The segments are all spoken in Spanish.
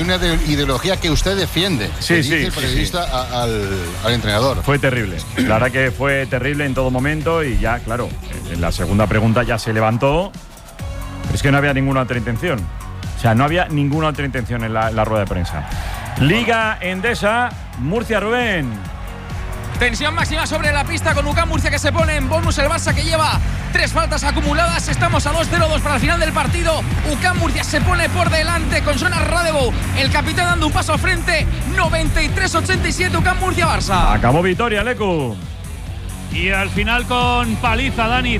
Una ideología que usted defiende. Sí, dice el periodista al entrenador. Fue terrible. La verdad que fue terrible en todo momento y ya, claro, en la segunda pregunta ya se levantó. Pero es que no había ninguna otra intención. O sea, no había ninguna otra intención en la rueda de prensa. Liga Endesa, Murcia, Rubén. Tensión máxima sobre la pista con UCAM Murcia que se pone en bonus. El Barça que lleva 3 faltas acumuladas. Estamos a 2-0-2 para el final del partido. UCAM Murcia se pone por delante con Jonas Radebo, el capitán, dando un paso al frente. 93-87 UCAM Murcia Barça. Acabó victoria, Lecu. Y al final con paliza, Dani,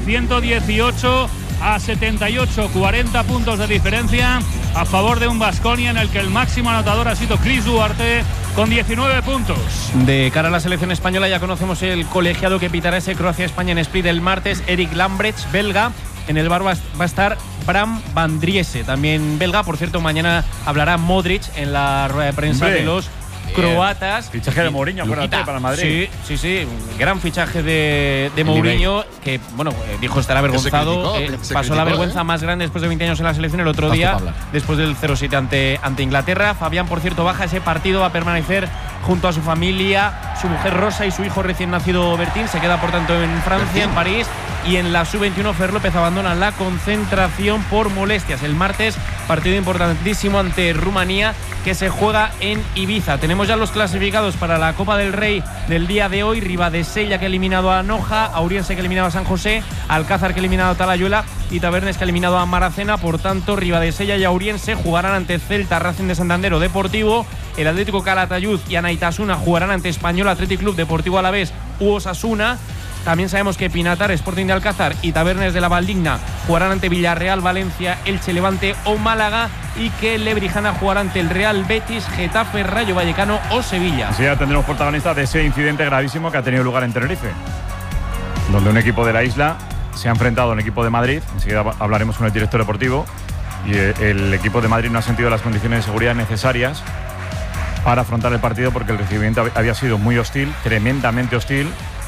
118-78, 40 puntos de diferencia a favor de un Baskonia en el que el máximo anotador ha sido Chris Duarte con 19 puntos. De cara a la selección española ya conocemos el colegiado que pitará ese Croacia-España en Split el martes, Eric Lambrecht, belga. En el bar va a estar Bram Van Driese, también belga. Por cierto, mañana hablará Modric en la rueda de prensa de los croatas. Fichaje de Mourinho, acuérdate, para Madrid. Sí. Gran fichaje de Mourinho, que, bueno, dijo estar avergonzado. Pasó la vergüenza más grande después de 20 años en la selección el otro día, después del 0-7 ante Inglaterra. Fabián, por cierto, baja ese partido, va a permanecer junto a su familia, su mujer Rosa y su hijo recién nacido Bertín. Se queda, por tanto, en Francia, en París. Y en la sub-21, Fer López abandona la concentración por molestias. El martes, partido importantísimo ante Rumanía, que se juega en Ibiza. Tenemos ya los clasificados para la Copa del Rey del día de hoy. Ribadesella, que ha eliminado a Noja, Auriense, que ha eliminado a San José, Alcázar, que ha eliminado a Talayuela, y Tabernes, que ha eliminado a Maracena. Por tanto, Ribadesella y Auriense jugarán ante Celta, Racing de Santander o Deportivo. El Atlético Calatayud y Anaitasuna jugarán ante Español, Athletic Club, Deportivo Alavés u Osasuna. También sabemos que Pinatar, Sporting de Alcázar y Tabernes de la Valdigna jugarán ante Villarreal, Valencia, Elche, Levante o Málaga, y que Lebrijana jugará ante el Real Betis, Getafe, Rayo Vallecano o Sevilla. Sí, ya tendremos protagonistas de ese incidente gravísimo que ha tenido lugar en Tenerife, donde un equipo de la isla se ha enfrentado a un equipo de Madrid. Enseguida hablaremos con el director deportivo, y el equipo de Madrid no ha sentido las condiciones de seguridad necesarias para afrontar el partido, porque el recibimiento había sido muy hostil, tremendamente hostil.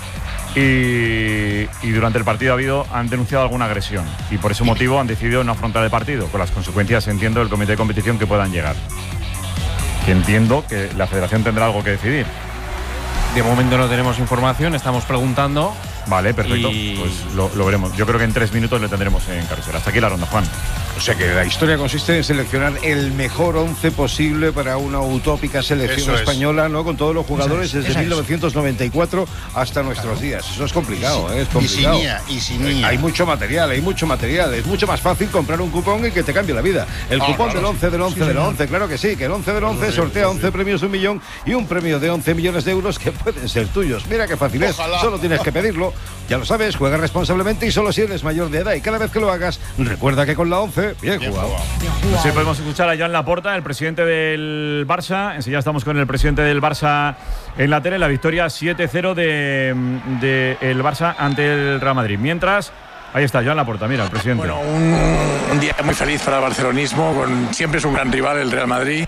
Y durante el partido han denunciado alguna agresión, y por ese motivo han decidido no afrontar el partido, con las consecuencias, entiendo, del comité de competición que puedan llegar. Que entiendo que la federación tendrá algo que decidir. De momento no tenemos información, estamos preguntando. Vale, perfecto, pues lo veremos. Yo creo que en 3 minutos le tendremos en carretera. Hasta aquí la ronda, Juan. O sea que la historia consiste en seleccionar el mejor 11 posible para una utópica selección española, ¿no? Con todos los jugadores desde 1994 hasta nuestros días. Eso es complicado, es complicado. Y sin niña. Hay mucho material. Es mucho más fácil comprar un cupón y que te cambie la vida. El cupón del 11 del 11 del 11, claro que sí, que el 11 del 11 sortea 11 premios de 1 millón y un premio de 11 millones de euros que pueden ser tuyos. Mira qué fácil es, solo tienes que pedirlo. Ya lo sabes, juega responsablemente y solo si eres mayor de edad. Y cada vez que lo hagas, recuerda que con la 11, bien jugado. Sí, podemos escuchar a Joan Laporta, el presidente del Barça. Enseguida estamos con el presidente del Barça en la tele. La victoria 7-0 de el Barça ante el Real Madrid. Mientras, ahí está Joan Laporta, mira, el presidente. Bueno, un día muy feliz para el barcelonismo. Siempre es un gran rival el Real Madrid.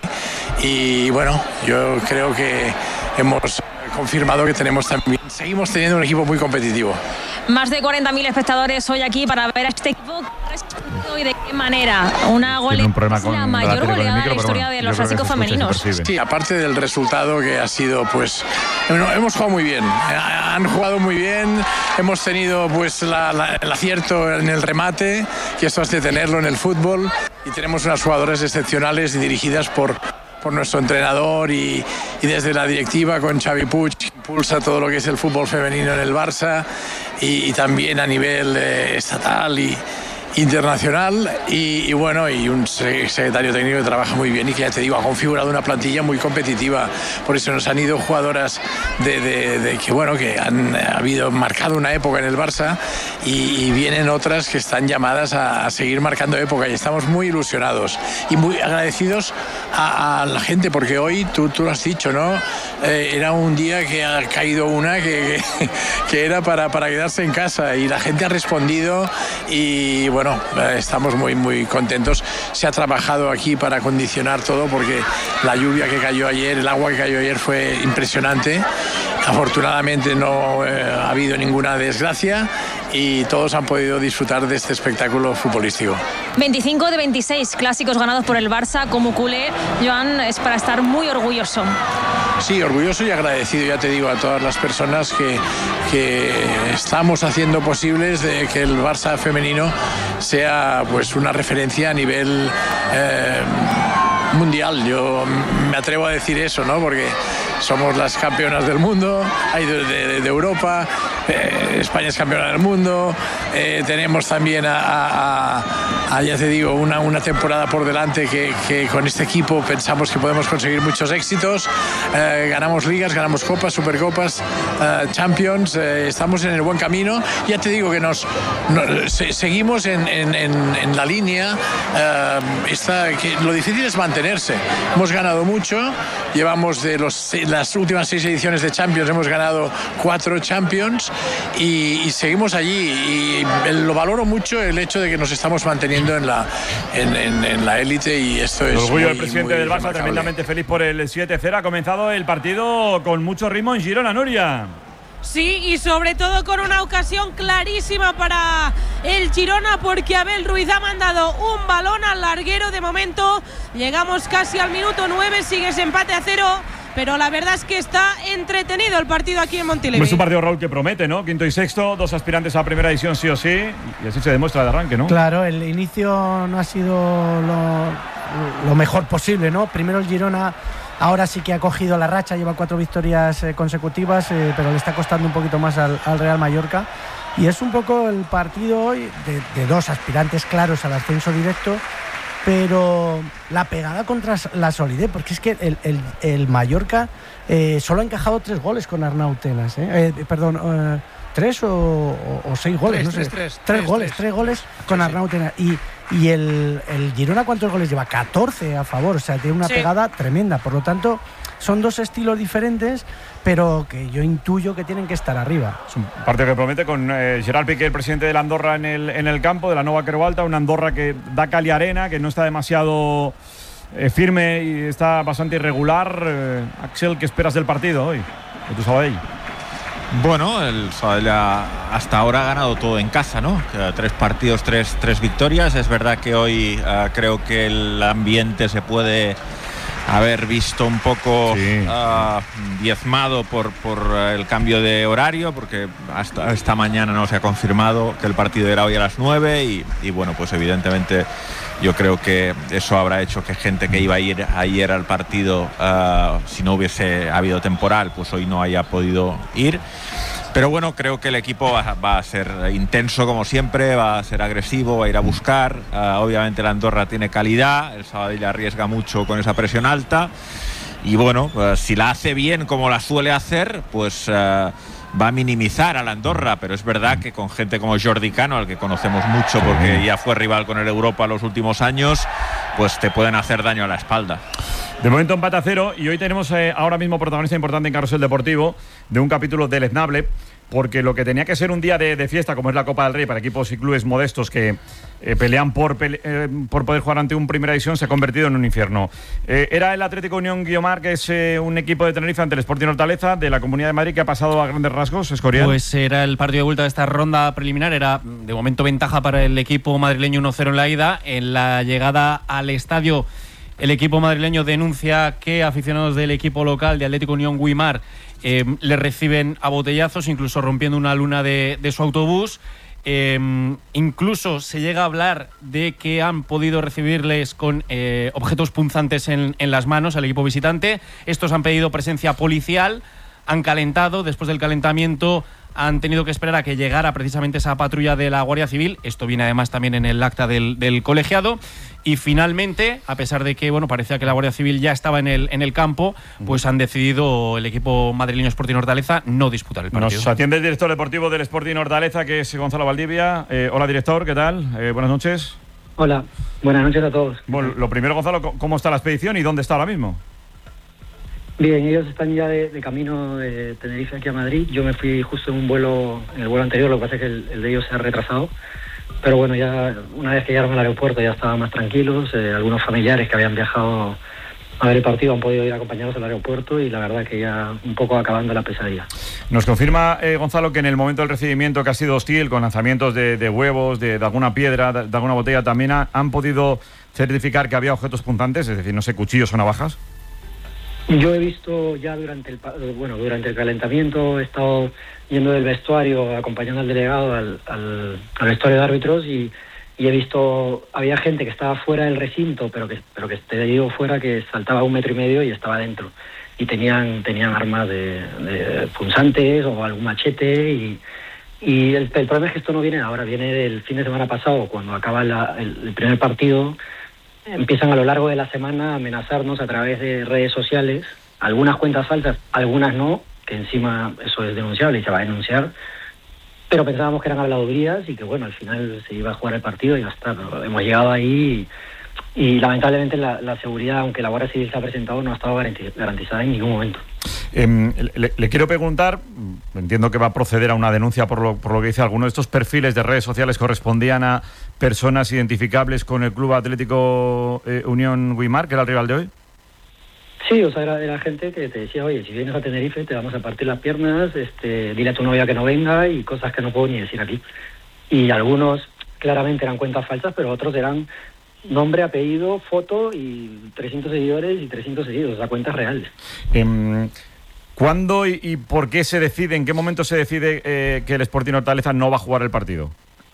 Y bueno, yo creo que hemos confirmado que seguimos teniendo un equipo muy competitivo. Más de 40.000 espectadores hoy aquí para ver a este equipo y de qué manera. Una goleada, la mayor goleada de la historia de los clásicos femeninos. Sí, aparte del resultado que ha sido, pues, hemos jugado muy bien. Han jugado muy bien. Hemos tenido, pues, el acierto en el remate, que eso has de tenerlo en el fútbol. Y tenemos unas jugadoras excepcionales y dirigidas por nuestro entrenador y desde la directiva con Xavi Puig, que impulsa todo lo que es el fútbol femenino en el Barça y también a nivel estatal y internacional, y bueno, y un secretario técnico que trabaja muy bien y que, ya te digo, ha configurado una plantilla muy competitiva. Por eso nos han ido jugadoras que bueno, que han marcado una época en el Barça, y vienen otras que están llamadas a seguir marcando época, y estamos muy ilusionados y muy agradecidos a la gente, porque hoy tú lo has dicho, ¿no? Era un día que ha caído una que era para quedarse en casa, y la gente ha respondido, y bueno, estamos muy, muy contentos. Se ha trabajado aquí para acondicionar todo, porque la lluvia que cayó ayer, el agua que cayó ayer fue impresionante. Afortunadamente no ha habido ninguna desgracia, y todos han podido disfrutar de este espectáculo futbolístico. 25 de 26 clásicos ganados por el Barça. Como culé, Joan, es para estar muy orgulloso. Sí, orgulloso y agradecido, ya te digo, a todas las personas que estamos haciendo posibles de que el Barça femenino sea pues una referencia a nivel mundial. Yo me atrevo a decir eso, ¿no? Porque somos las campeonas del mundo, de Europa, España es campeona del mundo, tenemos también ya te digo, una temporada por delante que con este equipo pensamos que podemos conseguir muchos éxitos, ganamos ligas, ganamos copas, supercopas, Champions, estamos en el buen camino. Ya te digo que seguimos en la línea, que lo difícil es mantenerse. Hemos ganado mucho, llevamos de las últimas 6 ediciones de Champions, hemos ganado 4 Champions y seguimos allí, y lo valoro mucho, el hecho de que nos estamos manteniendo en la élite, y esto es el orgullo muy, del presidente del Barça, remarcable. Tremendamente feliz por el 7-0. Ha comenzado el partido con mucho ritmo en Girona, Nuria. Sí, y sobre todo con una ocasión clarísima para el Girona, porque Abel Ruiz ha mandado un balón al larguero. De momento llegamos casi al minuto 9, sigue ese empate a 0, pero la verdad es que está entretenido el partido aquí en Montilivi. Es un partido, Raúl, que promete, ¿no? Quinto y sexto, 2 aspirantes a primera división sí o sí, y así se demuestra de arranque, ¿no? Claro, el inicio no ha sido lo mejor posible, ¿no? Primero el Girona. Ahora sí que ha cogido la racha, lleva 4 victorias consecutivas, pero le está costando un poquito más al Real Mallorca. Y es un poco el partido hoy de 2 aspirantes claros al ascenso directo, pero la pegada contra la solidez, porque es que el Mallorca solo ha encajado 3 goles con Arnau Tenas. 3 o 6 goles, no sé. 3 goles con Arnau Tenas. Y el Girona, ¿cuántos goles lleva? 14 a favor, o sea, tiene una pegada tremenda. Por lo tanto, son 2 estilos diferentes, pero que yo intuyo que tienen que estar arriba. Es un partido que promete con Gerard Piqué, el presidente de la Andorra, en el campo de la Nova Creu Alta, una Andorra que da cal y arena, que no está demasiado firme y está bastante irregular. Axel, ¿qué esperas del partido hoy, de tu Sabadell? Bueno, el Sabadell hasta ahora ha ganado todo en casa, ¿no? 3 partidos, 3 victorias. Es verdad que hoy creo que el ambiente se puede haber visto un poco diezmado por el cambio de horario, porque hasta esta mañana no se ha confirmado que el partido era hoy a las 9 y bueno, pues evidentemente yo creo que eso habrá hecho que gente que iba a ir ayer al partido, si no hubiese habido temporal, pues hoy no haya podido ir. Pero bueno, creo que el equipo va a ser intenso como siempre, va a ser agresivo, va a ir a buscar. Obviamente la Andorra tiene calidad, el Sabadell arriesga mucho con esa presión alta. Y bueno, pues si la hace bien como la suele hacer, pues va a minimizar a la Andorra. Pero es verdad que con gente como Jordi Cano, al que conocemos mucho porque ya fue rival con el Europa los últimos años, pues te pueden hacer daño a la espalda. De momento empate a 0, y hoy tenemos ahora mismo protagonista importante en Carrusel Deportivo de un capítulo deleznable, porque lo que tenía que ser un día de fiesta, como es la Copa del Rey para equipos y clubes modestos que pelean por poder jugar ante un Primera División, se ha convertido en un infierno. Era el Atlético Unión Guiomar, que es un equipo de Tenerife ante el Sporting Hortaleza de la Comunidad de Madrid, que ha pasado a grandes rasgos. Escorial. Pues era el partido de vuelta de esta ronda preliminar, era de momento ventaja para el equipo madrileño 1-0 en la ida. En la llegada al estadio, el equipo madrileño denuncia que aficionados del equipo local de Atlético Unión Guimar le reciben a botellazos, incluso rompiendo una luna de su autobús. Incluso se llega a hablar de que han podido recibirles con objetos punzantes en las manos al equipo visitante. Estos han pedido presencia policial, han calentado. Después del calentamiento han tenido que esperar a que llegara precisamente esa patrulla de la Guardia Civil. Esto viene además también en el acta del colegiado. Y finalmente, a pesar de que parecía que la Guardia Civil ya estaba en el campo, pues han decidido el equipo madrileño Sporting Hortaleza no disputar el partido. Nos atiende el director deportivo del Sporting Hortaleza, que es Gonzalo Valdivia. Hola, director, ¿qué tal? Buenas noches. Hola, buenas noches a todos. Bueno, lo primero, Gonzalo, ¿cómo está la expedición y dónde está ahora mismo? Bien, ellos están ya de camino de Tenerife aquí a Madrid. Yo me fui justo en el vuelo anterior, lo que pasa es que el de ellos se ha retrasado. Pero bueno, ya una vez que llegaron al aeropuerto ya estaban más tranquilos. Algunos familiares que habían viajado a ver el partido han podido ir a acompañarlos al aeropuerto, y la verdad que ya un poco acabando la pesadilla. Nos confirma Gonzalo que en el momento del recibimiento, que ha sido hostil, con lanzamientos de huevos, de alguna piedra, de alguna botella, también han podido certificar que había objetos punzantes, es decir, no sé, cuchillos o navajas. Yo he visto ya durante el calentamiento, he estado yendo del vestuario, acompañando al delegado al vestuario de árbitros y he visto, había gente que estaba fuera del recinto, pero que te digo fuera, que saltaba 1,5 metros y estaba dentro. Y tenían armas de punzantes o algún machete y el problema es que esto no viene ahora, viene del fin de semana pasado, cuando acaba el primer partido. Empiezan a lo largo de la semana a amenazarnos a través de redes sociales, algunas cuentas falsas, algunas no, que encima eso es denunciable y se va a denunciar, pero pensábamos que eran habladurías y que bueno, al final se iba a jugar el partido y ya está, pero hemos llegado ahí y lamentablemente la seguridad, aunque la Guardia Civil se ha presentado, no ha estado garantizada en ningún momento. Le quiero preguntar, entiendo que va a proceder a una denuncia por lo que dice, ¿alguno de estos perfiles de redes sociales correspondían a personas identificables con el Club Atlético Unión Guimar, que era el rival de hoy? Sí, o sea, era gente que te decía, oye, si vienes a Tenerife te vamos a partir las piernas, dile a tu novia que no venga y cosas que no puedo ni decir aquí. Y algunos claramente eran cuentas falsas, pero otros eran nombre, apellido, foto y 300 seguidores y 300 seguidos, o sea, cuentas reales. ¿Cuándo y por qué se decide, en qué momento se decide que el Sporting Hortaleza no va a jugar el partido?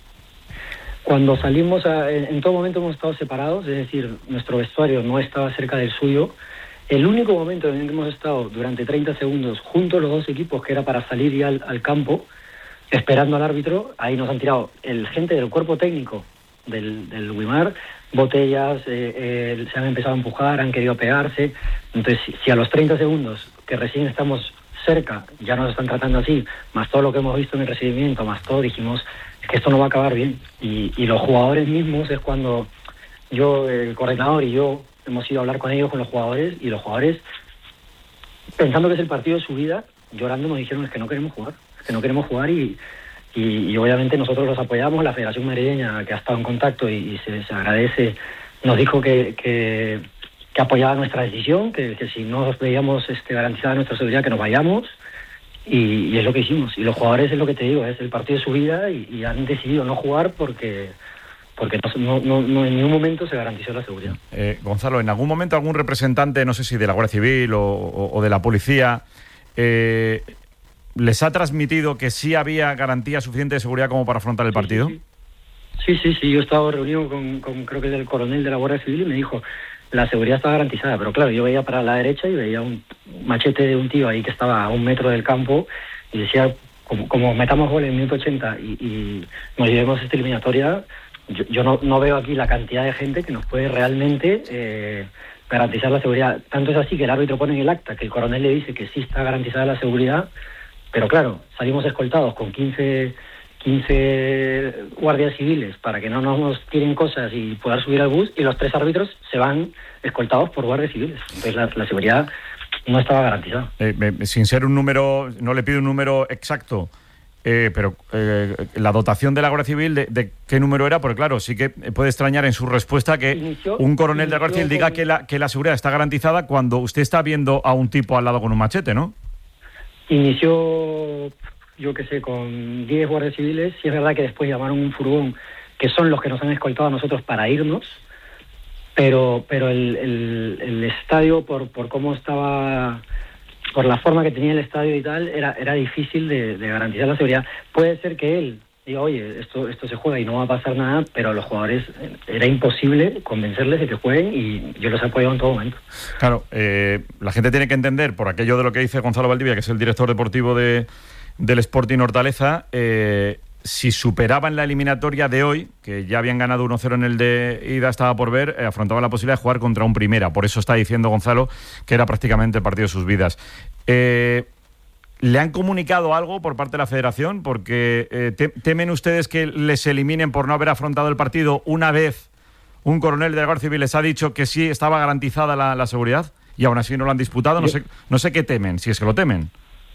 Cuando salimos, en todo momento hemos estado separados, es decir, nuestro vestuario no estaba cerca del suyo. El único momento en el que hemos estado durante 30 segundos juntos los dos equipos, que era para salir ya al campo, esperando al árbitro, ahí nos han tirado el gente del cuerpo técnico del Guimar, botellas, se han empezado a empujar, han querido pegarse. Entonces, si a los 30 segundos, que recién estamos cerca, ya nos están tratando así, más todo lo que hemos visto en el recibimiento, más todo, dijimos, es que esto no va a acabar bien. Y los jugadores mismos, es cuando yo, el coordinador y yo, hemos ido a hablar con ellos, con los jugadores, y los jugadores, pensando que es el partido de su vida, llorando nos dijeron, es que no queremos jugar y obviamente nosotros los apoyamos. La Federación Madrileña, que ha estado en contacto y se agradece, nos dijo que apoyaba nuestra decisión, que si no veíamos garantizada nuestra seguridad, que nos vayamos, y es lo que hicimos. Y los jugadores, es lo que te digo, es el partido de su vida y han decidido no jugar porque no en ningún momento se garantizó la seguridad. Gonzalo, ¿en algún momento algún representante, no sé si de la Guardia Civil o de la policía, les ha transmitido que sí había garantía suficiente de seguridad como para afrontar el partido? Sí. Yo he estado reunido con creo que el coronel de la Guardia Civil y me dijo, la seguridad está garantizada, pero claro, yo veía para la derecha y veía un machete de un tío ahí que estaba a 1 metro del campo y decía, como metamos gol en el minuto 80 y nos llevemos esta eliminatoria, yo no veo aquí la cantidad de gente que nos puede realmente garantizar la seguridad. Tanto es así que el árbitro pone en el acta que el coronel le dice que sí está garantizada la seguridad, pero claro, salimos escoltados con 15 guardias civiles para que no nos tiren cosas y poder subir al bus, y los 3 árbitros se van escoltados por guardias civiles. Entonces la seguridad no estaba garantizada. Sin ser un número, no le pido un número exacto, pero la dotación de la Guardia Civil, ¿de qué número era? Porque claro, sí que puede extrañar en su respuesta que un coronel de la Guardia Civil diga que la seguridad está garantizada cuando usted está viendo a un tipo al lado con un machete, ¿no? Inició, yo qué sé, con 10 guardias civiles. Sí es verdad que después llamaron un furgón, que son los que nos han escoltado a nosotros para irnos, pero el estadio, por cómo estaba, por la forma que tenía el estadio y tal, era difícil de garantizar la seguridad. Puede ser que él diga, oye, esto se juega y no va a pasar nada, pero a los jugadores era imposible convencerles de que jueguen y yo los he apoyado en todo momento. Claro, la gente tiene que entender, por aquello de lo que dice Gonzalo Valdivia, que es el director deportivo del Sporting Hortaleza, si superaban la eliminatoria de hoy, que ya habían ganado 1-0 en el de ida, estaba por ver, afrontaban la posibilidad de jugar contra un Primera. Por eso está diciendo Gonzalo que era prácticamente el partido de sus vidas. ¿Le han comunicado algo por parte de la Federación? Porque ¿temen ustedes que les eliminen por no haber afrontado el partido una vez un coronel de la Guardia Civil les ha dicho que sí estaba garantizada la seguridad y aún así no lo han disputado? No sé qué temen, si es que lo temen.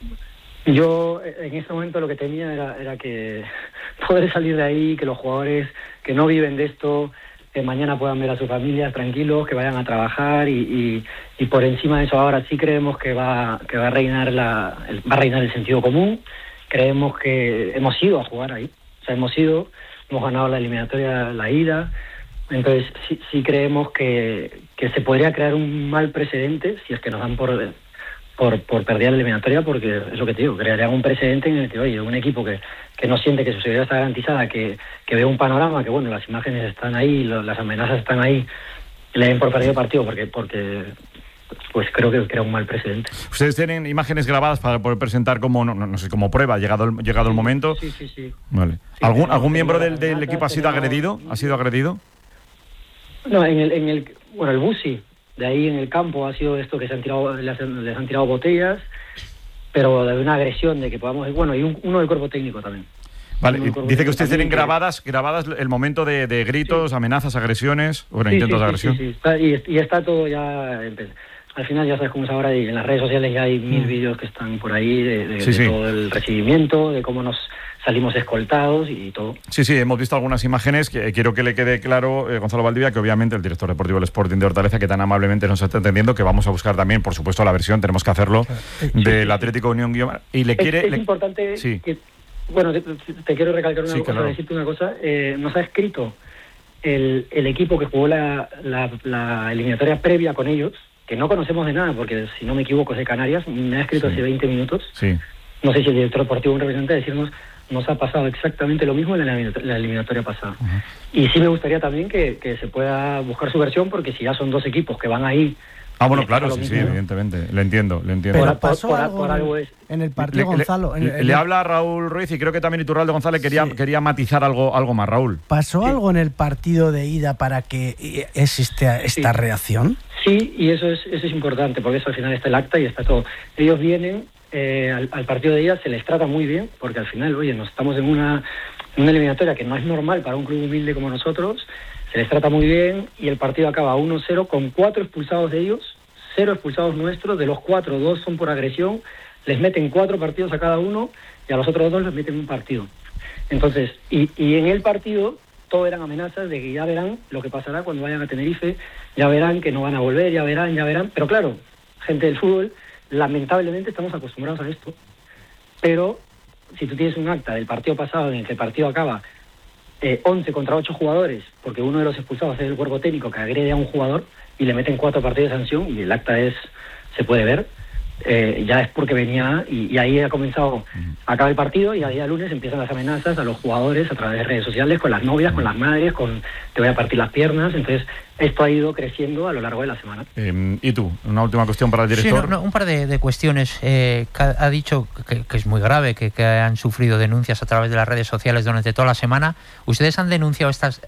Yo en ese momento lo que temía era que poder salir de ahí, que los jugadores que no viven de esto que mañana puedan ver a sus familias tranquilos, que vayan a trabajar y por encima de eso ahora sí creemos que va a reinar el sentido común. Creemos que hemos ido a jugar ahí, o sea, hemos ganado la eliminatoria, la ida. Entonces sí creemos que se podría crear un mal precedente si es que nos dan por perder la eliminatoria, porque es lo que te digo, crearían un precedente en el que, oye, un equipo que no siente que su seguridad está garantizada, que ve un panorama, que bueno, las imágenes están ahí, las amenazas están ahí, le den por perdido partido porque pues creo que crea un mal precedente. ¿Ustedes tienen imágenes grabadas para poder presentar como no sé, como prueba llegado el momento? Sí. Vale. Sí, ¿Algún miembro del equipo ha sido agredido? ¿Ha sido agredido? No, el Busi, de ahí en el campo ha sido esto que les han tirado botellas, pero de una agresión de que podamos... Bueno, y uno del cuerpo técnico también. Vale, dice que ustedes tienen grabadas el momento de gritos, amenazas, agresiones, intentos de agresión. Sí. Y está todo ya... Al final ya sabes cómo es ahora, y en las redes sociales ya hay 1000 vídeos que están por ahí de todo el recibimiento, de cómo nos salimos escoltados y todo. Sí, hemos visto algunas imágenes que quiero que le quede claro, Gonzalo Valdivia, que obviamente el director deportivo del Sporting de Hortaleza, que tan amablemente nos está atendiendo, que vamos a buscar también, por supuesto, la versión, tenemos que hacerlo, del Atlético Unión Guiomar. Y es importante que... Bueno, te quiero recalcar una cosa, decirte una cosa. Nos ha escrito el equipo que jugó la eliminatoria previa con ellos, que no conocemos de nada, porque si no me equivoco es de Canarias, me ha escrito hace 20 minutos. Sí. No sé si el director deportivo, un representante, decirnos, nos ha pasado exactamente lo mismo en la eliminatoria pasada. Uh-huh. Y sí me gustaría también que se pueda buscar su versión, porque si ya son 2 equipos que van ahí... Bueno, claro, sí, evidentemente. Le entiendo. Pero pasó algo en el partido, Gonzalo. Le habla Raúl Ruiz, y creo que también Iturralde González quería matizar algo más, Raúl. ¿Pasó algo en el partido de ida para que exista esta reacción? Sí, y eso es importante, porque eso al final está el acta y está todo. Ellos vienen al partido de ida, se les trata muy bien, porque al final, oye, nos estamos en una eliminatoria que no es normal para un club humilde como nosotros. Se les trata muy bien y el partido acaba 1-0 con 4 expulsados de ellos, 0 expulsados nuestros. De los 4, 2 son por agresión. Les meten 4 partidos a cada uno y a los otros 2 les meten un partido. Entonces, y en el partido todo eran amenazas de que ya verán lo que pasará cuando vayan a Tenerife, ya verán que no van a volver, ya verán. Pero claro, gente del fútbol, lamentablemente estamos acostumbrados a esto. Pero si tú tienes un acta del partido pasado en el que el partido acaba 11 contra 8 jugadores, porque uno de los expulsados es el cuerpo técnico que agrede a un jugador y le meten 4 partidos de sanción, y el acta se puede ver, ya es porque venía y ahí ha comenzado, acaba el partido y a día lunes empiezan las amenazas a los jugadores a través de redes sociales, con las novias, con las madres, con te voy a partir las piernas. Entonces esto ha ido creciendo a lo largo de la semana. ¿Y tú? Una última cuestión para el director. Sí, un par de cuestiones. Ha dicho que es muy grave, que han sufrido denuncias a través de las redes sociales durante toda la semana. ¿Ustedes han denunciado estas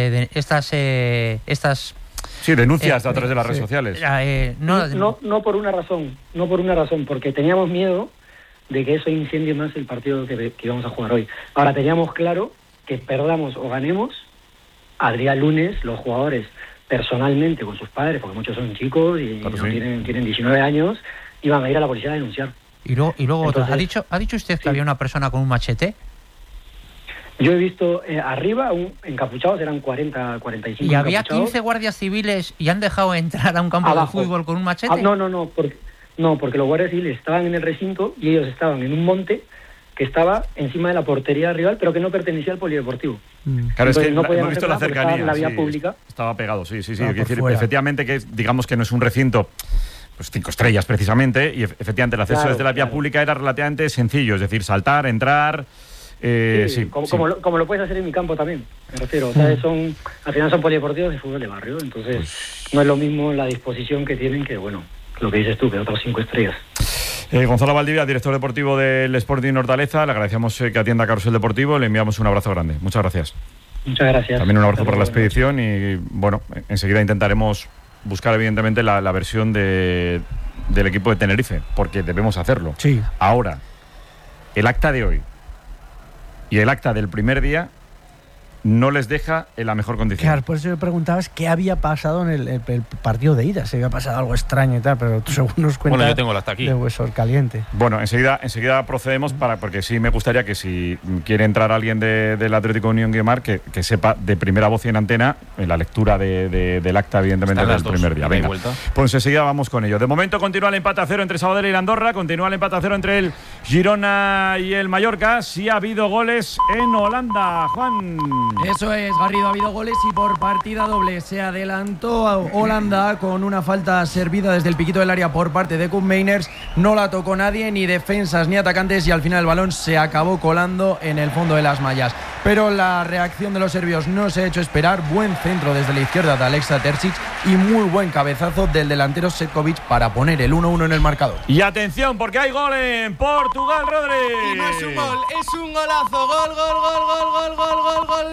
Sí, denuncias a través de las redes sociales? No por una razón, porque teníamos miedo de que eso incendie más el partido que íbamos a jugar hoy. Ahora teníamos claro que perdamos o ganemos, al día lunes los jugadores personalmente con sus padres, porque muchos son chicos y tienen 19 años, iban a ir a la policía a denunciar. Y luego entonces, ¿ha dicho usted que había una persona con un machete? Yo he visto arriba, encapuchados, eran 40, 45 ¿Y había encapuchados. 15 guardias civiles y han dejado entrar a un campo de fútbol con un machete? Porque los guardias civiles estaban en el recinto y ellos estaban en un monte que estaba encima de la portería rival, pero que no pertenecía al polideportivo. Claro, entonces, es que no hemos visto la cercanía. En la vía pública. Estaba pegado, sí. Quiero decir, efectivamente, que digamos que no es un recinto... Pues 5 estrellas precisamente, y efectivamente el acceso desde la vía pública era relativamente sencillo, es decir, saltar, entrar... Como lo puedes hacer en mi campo también, me refiero. O sea, al final son polideportivos de fútbol de barrio, entonces no es lo mismo la disposición que tienen que, bueno, lo que dices tú, que otros 5 estrellas. Gonzalo Valdivia, director deportivo del Sporting Hortaleza, le agradecemos que atienda a Carrusel Deportivo, le enviamos un abrazo grande. Muchas gracias. Muchas gracias. También un abrazo para la expedición y, bueno, enseguida intentaremos buscar, evidentemente, la versión del equipo de Tenerife, porque debemos hacerlo. Sí. Ahora, el acta de hoy y el acta del primer día no les deja en la mejor condición. Claro, por eso me preguntabas qué había pasado en el partido de ida. Se había pasado algo extraño y tal, pero tú según nos cuentas. Bueno, yo tengo hasta aquí. De hueso caliente. Bueno, enseguida procedemos porque sí me gustaría que si quiere entrar alguien del Atlético Unión Guimar, que sepa de primera voz y en antena en la lectura del acta, evidentemente, del primer día. Venga, pues enseguida vamos con ello. De momento continúa el empate a 0 entre Sabadell y el Andorra, continúa el empate a 0 entre el Girona y el Mallorca. Sí ha habido goles en Holanda, Juan. Eso es, Garrido, ha habido goles y por partida doble se adelantó a Holanda con una falta servida desde el piquito del área por parte de Koen Meiners. No la tocó nadie, ni defensas ni atacantes, y al final el balón se acabó colando en el fondo de las mallas. Pero la reacción de los serbios no se ha hecho esperar. Buen centro desde la izquierda de Alexa Terzic y muy buen cabezazo del delantero Setkovic para poner el 1-1 en el marcador. Y atención, porque hay gol en Portugal, Rodri. Y no es un gol, es un golazo. Gol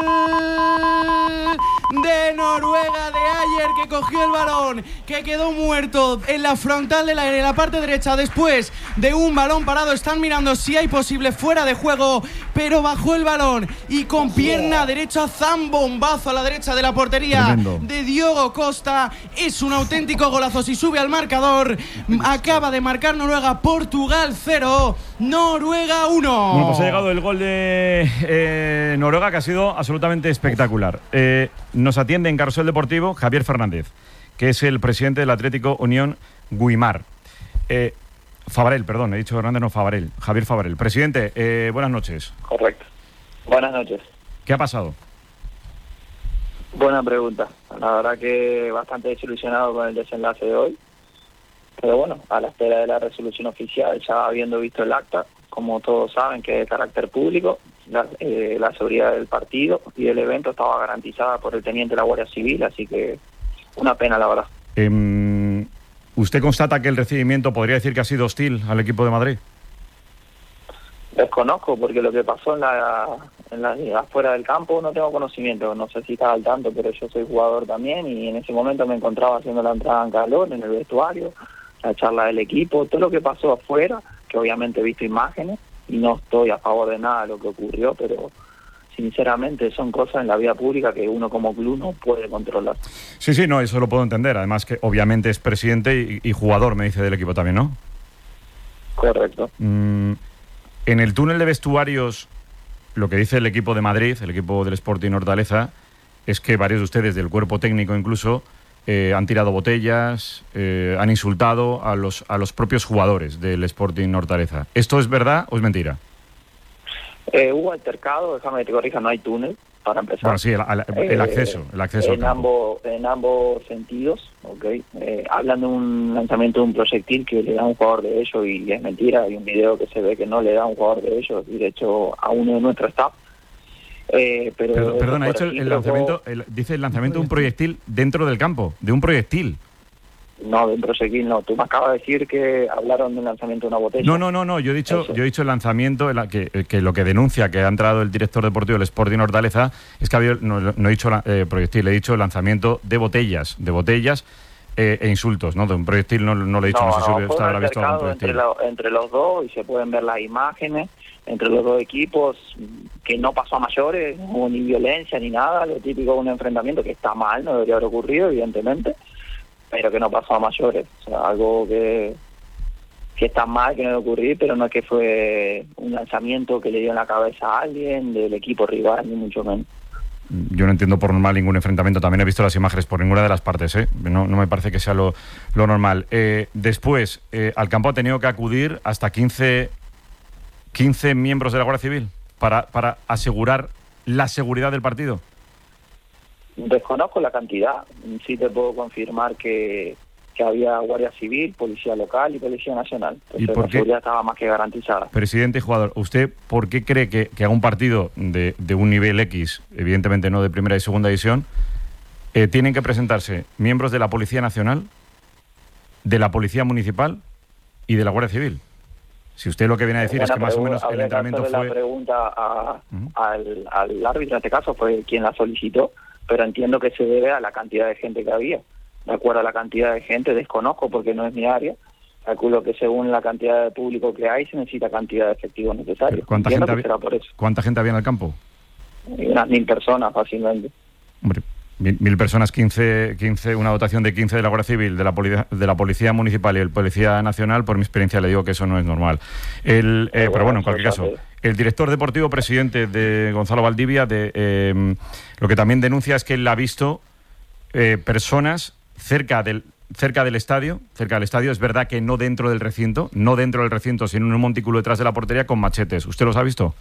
de Noruega, de Ayer, que cogió el balón, que quedó muerto en la frontal de la parte derecha después de un balón parado. Están mirando si hay posible fuera de juego, pero bajó el balón y con pierna derecha, zambombazo a la derecha de la portería. Tremendo. De Diogo Costa. Es un auténtico golazo. Si sube al marcador, acaba de marcar Noruega. Portugal 0, Noruega 1. Bueno, pues ha llegado el gol de Noruega, que ha sido absolutamente espectacular. Nos atiende en Carrusel Deportivo Javier Fernández, que es el presidente del Atlético Unión Guimar. Favarel, perdón, he dicho Hernández, no Favarel. Javier Favarel. Presidente, buenas noches. Correcto. Buenas noches. ¿Qué ha pasado? Buena pregunta. La verdad que bastante desilusionado con el desenlace de hoy. Pero bueno, a la espera de la resolución oficial, ya habiendo visto el acta, como todos saben que es de carácter público, la seguridad del partido y del evento estaba garantizada por el teniente de la Guardia Civil, así que una pena, la verdad. ¿Usted constata que el recibimiento podría decir que ha sido hostil al equipo de Madrid? Desconozco, porque lo que pasó afuera del campo no tengo conocimiento. No sé si estaba al tanto, pero yo soy jugador también y en ese momento me encontraba haciendo la entrada en calor, en el vestuario, la charla del equipo, todo lo que pasó afuera, que obviamente he visto imágenes y no estoy a favor de nada de lo que ocurrió, pero sinceramente son cosas en la vida pública que uno como club no puede controlar. Sí, no, eso lo puedo entender. Además que obviamente es presidente y jugador, me dice, del equipo también, ¿no? Correcto. En el túnel de vestuarios, lo que dice el equipo de Madrid, el equipo del Sporting Hortaleza, es que varios de ustedes, del cuerpo técnico incluso, han tirado botellas, han insultado a los propios jugadores del Sporting Hortaleza. ¿Esto es verdad o es mentira? Hubo altercado, déjame que te corrija, no hay túnel, para empezar. Bueno, sí, el acceso. En ambos sentidos, ¿okay? Hablan de un lanzamiento de un proyectil que le da a un jugador de ellos y es mentira. Hay un video que se ve que no le da a un jugador de ellos y de hecho a uno de nuestro staff. Perdón, ha dicho el lanzamiento, dice el lanzamiento de un proyectil dentro del campo, de un proyectil. No, de un proyectil no. Tú me acabas de decir que hablaron de un lanzamiento de una botella. No. Yo he dicho el lanzamiento, que lo que denuncia que ha entrado el director deportivo del Sporting Hortaleza es que no he dicho proyectil, he dicho lanzamiento de botellas e insultos, ¿no? De un proyectil no lo he dicho, no sé si usted habrá visto algún proyectil. Entre los dos, y se pueden ver las imágenes entre los dos equipos, que no pasó a mayores, no hubo ni violencia ni nada, lo típico de un enfrentamiento que está mal, no debería haber ocurrido, evidentemente, pero que no pasó a mayores. O sea, algo que está mal, que no debe ocurrir, pero no es que fue un lanzamiento que le dio en la cabeza a alguien del equipo rival, ni mucho menos. Yo no entiendo por normal ningún enfrentamiento. También he visto las imágenes por ninguna de las partes, ¿eh? No me parece que sea lo normal. Después, al campo ha tenido que acudir hasta 15 miembros de la Guardia Civil para asegurar la seguridad del partido. Desconozco la cantidad. Sí te puedo confirmar que había Guardia Civil, Policía Local y Policía Nacional. Entonces, la seguridad estaba más que garantizada. Presidente y jugador, ¿usted por qué cree que a un partido de un nivel X, evidentemente no de primera y segunda división, tienen que presentarse miembros de la Policía Nacional, de la Policía Municipal y de la Guardia Civil? Si usted lo que viene a decir es que más o menos el entrenamiento fue... La pregunta al árbitro, en este caso fue quien la solicitó, pero entiendo que se debe a la cantidad de gente que había. De acuerdo a la cantidad de gente, desconozco porque no es mi área, calculo que según la cantidad de público que hay se necesita cantidad de efectivos necesarios. ¿Cuánta gente había en el campo? unas 1000 personas fácilmente. Hombre, 1000 personas, 15, una dotación de 15 de la Guardia Civil, de la Policía Municipal y el Policía Nacional, por mi experiencia le digo que eso no es normal. Pero bueno, en cualquier caso, el director deportivo presidente de Gonzalo Valdivia lo que también denuncia es que él ha visto personas cerca del estadio. Es verdad que no dentro del recinto, sino en un montículo detrás de la portería con machetes. ¿Usted los ha visto?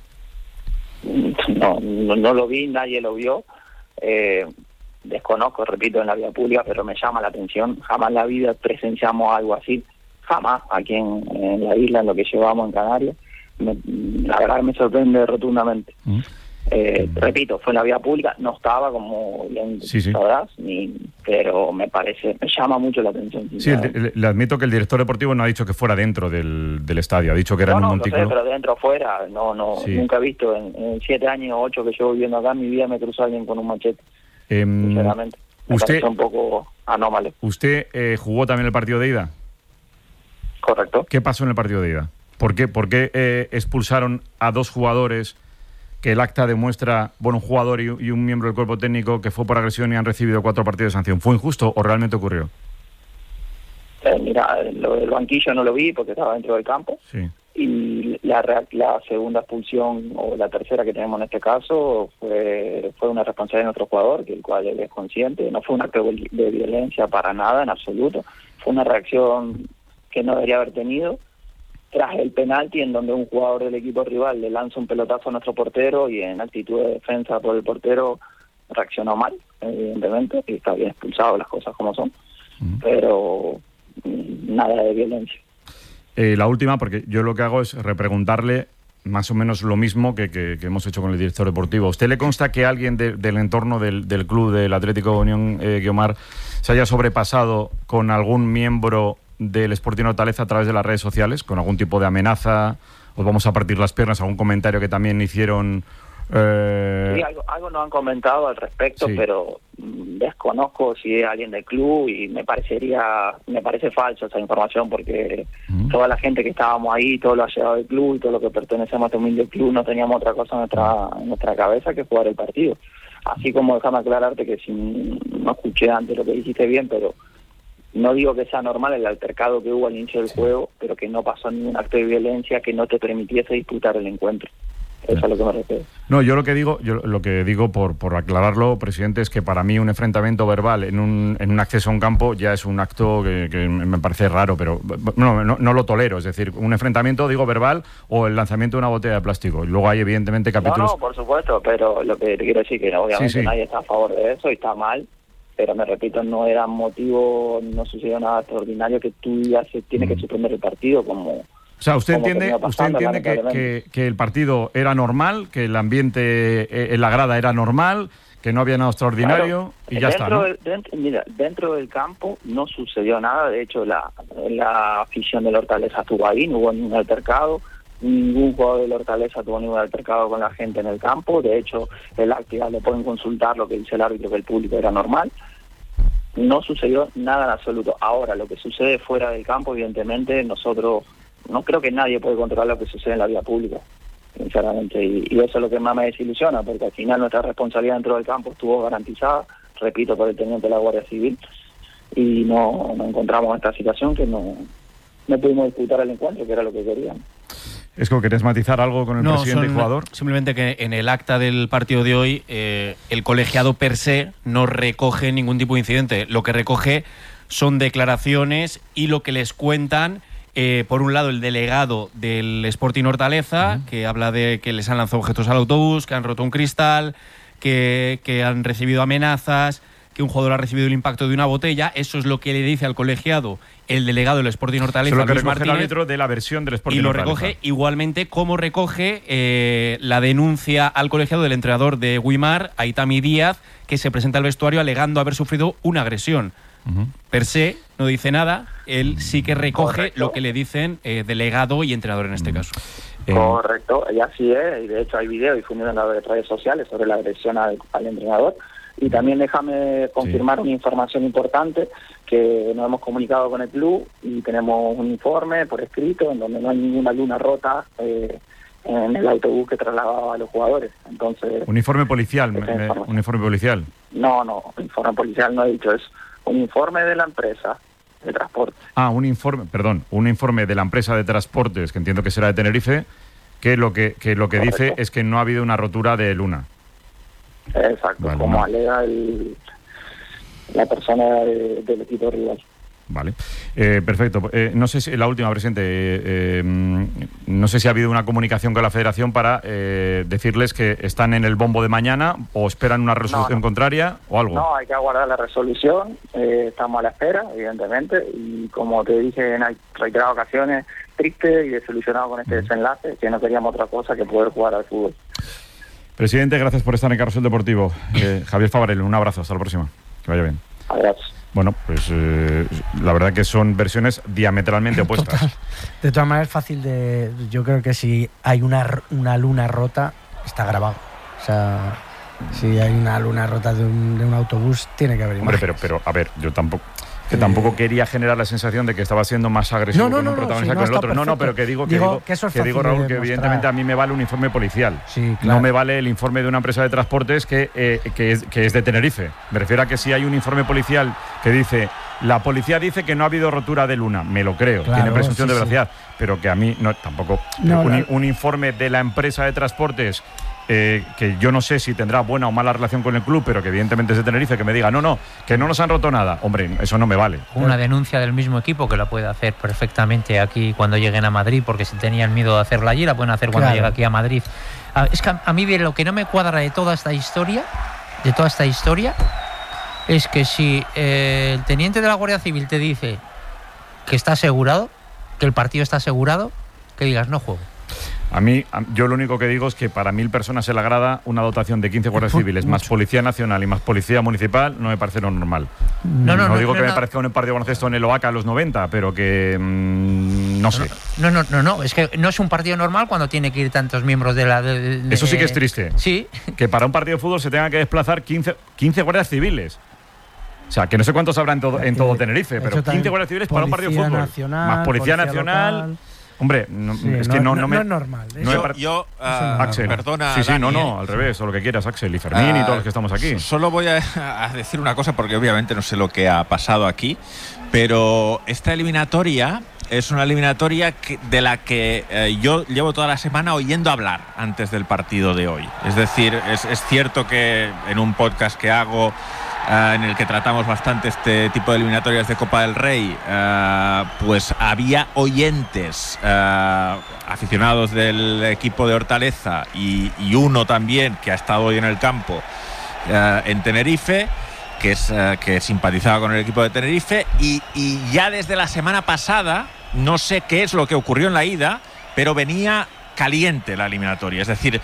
No lo vi, nadie lo vio. Desconozco, repito, en la vía pública, pero me llama la atención. Jamás en la vida presenciamos algo así, jamás aquí en la isla, en lo que llevamos en Canarias. La verdad me sorprende rotundamente. Repito, fue en la vía pública, no estaba, como bien sabrás, pero me llama mucho la atención. Sí, le admito que el director deportivo no ha dicho que fuera dentro del estadio, ha dicho que era en un montículo. No sé, pero dentro o fuera, nunca he visto, en 7 años o 8 que llevo viviendo acá, en mi vida me cruzó alguien con un machete. Sinceramente, me parece un poco anómalo. ¿Usted jugó también el partido de ida? Correcto. ¿Qué pasó en el partido de ida? ¿Por qué expulsaron a 2 jugadores que el acta demuestra, un jugador y un miembro del cuerpo técnico que fue por agresión y han recibido 4 partidos de sanción? ¿Fue injusto o realmente ocurrió? Mira, lo del banquillo no lo vi porque estaba dentro del campo. Sí. Y la segunda expulsión, o la tercera que tenemos en este caso, fue una responsabilidad de nuestro jugador, que el cual él es consciente. No fue un acto de violencia para nada, en absoluto. Fue una reacción que no debería haber tenido tras el penalti, en donde un jugador del equipo rival le lanza un pelotazo a nuestro portero y en actitud de defensa por el portero reaccionó mal, evidentemente, y está bien expulsado, las cosas como son, pero nada de violencia. La última, porque yo lo que hago es repreguntarle más o menos lo mismo que hemos hecho con el director deportivo. ¿A usted le consta que alguien del entorno del club del Atlético Unión Guiomar se haya sobrepasado con algún miembro del Sporting Hortaleza a través de las redes sociales, con algún tipo de amenaza, os vamos a partir las piernas, algún comentario que también hicieron? Sí, algo nos han comentado al respecto, sí, pero desconozco si es alguien del club y me parece falso esa información, porque toda la gente que estábamos ahí, todo lo ha llegado del club y todo lo que pertenecemos a este humilde club, no teníamos otra cosa en nuestra cabeza que jugar el partido. Así como déjame aclararte que si no escuché antes lo que dijiste bien, pero no digo que sea normal el altercado que hubo al inicio del juego, pero que no pasó ningún acto de violencia que no te permitiese disputar el encuentro. Eso es a lo que me refiero. No, yo lo que digo por aclararlo, presidente, es que para mí un enfrentamiento verbal en un acceso a un campo ya es un acto que me parece raro, pero no lo tolero. Es decir, un enfrentamiento, digo, verbal o el lanzamiento de una botella de plástico. Y luego hay, evidentemente, capítulos... No, por supuesto, pero lo que te quiero decir es que obviamente nadie está a favor de eso y está mal. Pero me repito, no era motivo, no sucedió nada extraordinario que tú ya se tiene que suspender el partido como... O sea, ¿usted entiende que el partido era normal, que el ambiente en la grada era normal, que no había nada extraordinario, claro, y ya está, ¿no? Dentro del campo no sucedió nada. De hecho, la afición del Hortaleza estuvo ahí, no hubo ningún altercado. Ningún jugador del Hortaleza tuvo ningún altercado con la gente en el campo. De hecho, el acto ya le pueden consultar lo que dice el árbitro, que el público era normal. No sucedió nada en absoluto. Ahora, lo que sucede fuera del campo, evidentemente, nosotros no creo que nadie puede controlar lo que sucede en la vía pública, sinceramente. Y eso es lo que más me desilusiona, porque al final nuestra responsabilidad dentro del campo estuvo garantizada, repito, por el teniente de la Guardia Civil, y no encontramos en esta situación que no pudimos disputar el encuentro, que era lo que queríamos. ¿Es que querés matizar algo con el presidente y jugador? Simplemente que en el acta del partido de hoy el colegiado per se no recoge ningún tipo de incidente. Lo que recoge son declaraciones y lo que les cuentan, por un lado, el delegado del Sporting Hortaleza, que habla de que les han lanzado objetos al autobús, que han roto un cristal, que han recibido amenazas, que un jugador ha recibido el impacto de una botella. Eso es lo que le dice al colegiado el delegado del Sporting Hortaleza, Luis Martínez. Recoge el árbitro de la versión del Sporting Hortaleza. Y lo recoge igualmente como recoge la denuncia al colegiado del entrenador de Guimar, Aitami Díaz, que se presenta al vestuario alegando haber sufrido una agresión. Per se no dice nada, él sí que recoge lo que le dicen delegado y entrenador en este caso. Correcto, y así es, y de hecho hay videos difundidos en las redes sociales sobre la agresión al entrenador. Y también déjame confirmar una información importante, que nos hemos comunicado con el club y tenemos un informe por escrito en donde no hay ninguna luna rota en el autobús que trasladaba a los jugadores. Entonces, uniforme policial, uniforme policial. No, informe policial no he dicho, es un informe de la empresa de transporte. Un informe de la empresa de transportes, que entiendo que será de Tenerife, que lo que dice es que no ha habido una rotura de luna. Exacto, vale, como alega la persona del equipo rival. Vale, perfecto. No sé si la última, presidente, no sé si ha habido una comunicación con la Federación para decirles que están en el bombo de mañana o esperan una resolución contraria o algo. No, hay que aguardar la resolución. Estamos a la espera, evidentemente, y como te dije en reiteradas ocasiones, triste y desilusionado con este desenlace, que no queríamos otra cosa que poder jugar al fútbol. Presidente, gracias por estar en Carrusel Deportivo. Javier Favarel, un abrazo, hasta la próxima. Que vaya bien. Adiós. Bueno, pues la verdad que son versiones diametralmente opuestas. Total. De todas maneras, es fácil de... Yo creo que si hay una luna rota, está grabado. O sea, si hay una luna rota de un autobús, tiene que haber imágenes. Hombre, pero a ver, yo tampoco quería generar la sensación de que estaba siendo más agresivo con un protagonista que con el otro. Perfecto. No, pero que digo Raúl, que evidentemente a mí me vale un informe policial. Sí, claro. No me vale el informe de una empresa de transportes que es de Tenerife. Me refiero a que si hay un informe policial que dice, la policía dice que no ha habido rotura de luna, me lo creo, claro, tiene presunción de veracidad, pero que a mí tampoco. Un informe de la empresa de transportes que yo no sé si tendrá buena o mala relación con el club, pero que evidentemente es de Tenerife, que me diga, que no nos han roto nada. Hombre, eso no me vale. Una denuncia del mismo equipo que la puede hacer perfectamente aquí cuando lleguen a Madrid, porque si tenían miedo de hacerla allí, la pueden hacer cuando llegue aquí a Madrid. Es que a mí lo que no me cuadra de toda esta historia, es que si el teniente de la Guardia Civil te dice que está asegurado, que el partido está asegurado, que digas, no juego. Yo lo único que digo es que para 1.000 personas en la grada una dotación de 15 guardias civiles más Policía Nacional y más Policía Municipal no me parece lo normal. No digo que me parezca un partido de baloncesto en el OACA a los 90, pero que no sé. No, es que no es un partido normal cuando tiene que ir tantos miembros de la... Eso sí que es triste. Sí. Que para un partido de fútbol se tenga que desplazar 15 guardias civiles. O sea, que no sé cuántos habrá en todo Tenerife, pero 15 guardias civiles para un partido de fútbol. Más Policía Nacional... Local. Hombre, es que no es normal. Axel. Perdona. Sí, al revés, o lo que quieras, Axel y Fermín y todos los que estamos aquí. Solo voy a decir una cosa, porque obviamente no sé lo que ha pasado aquí, pero esta eliminatoria es una eliminatoria de la que yo llevo toda la semana oyendo hablar antes del partido de hoy. Es decir, es cierto que en un podcast que hago, en el que tratamos bastante este tipo de eliminatorias de Copa del Rey, pues había oyentes aficionados del equipo de Hortaleza y uno también que ha estado hoy en el campo en Tenerife, que simpatizaba con el equipo de Tenerife, y ya desde la semana pasada, no sé qué es lo que ocurrió en la ida, pero venía caliente la eliminatoria. Es decir,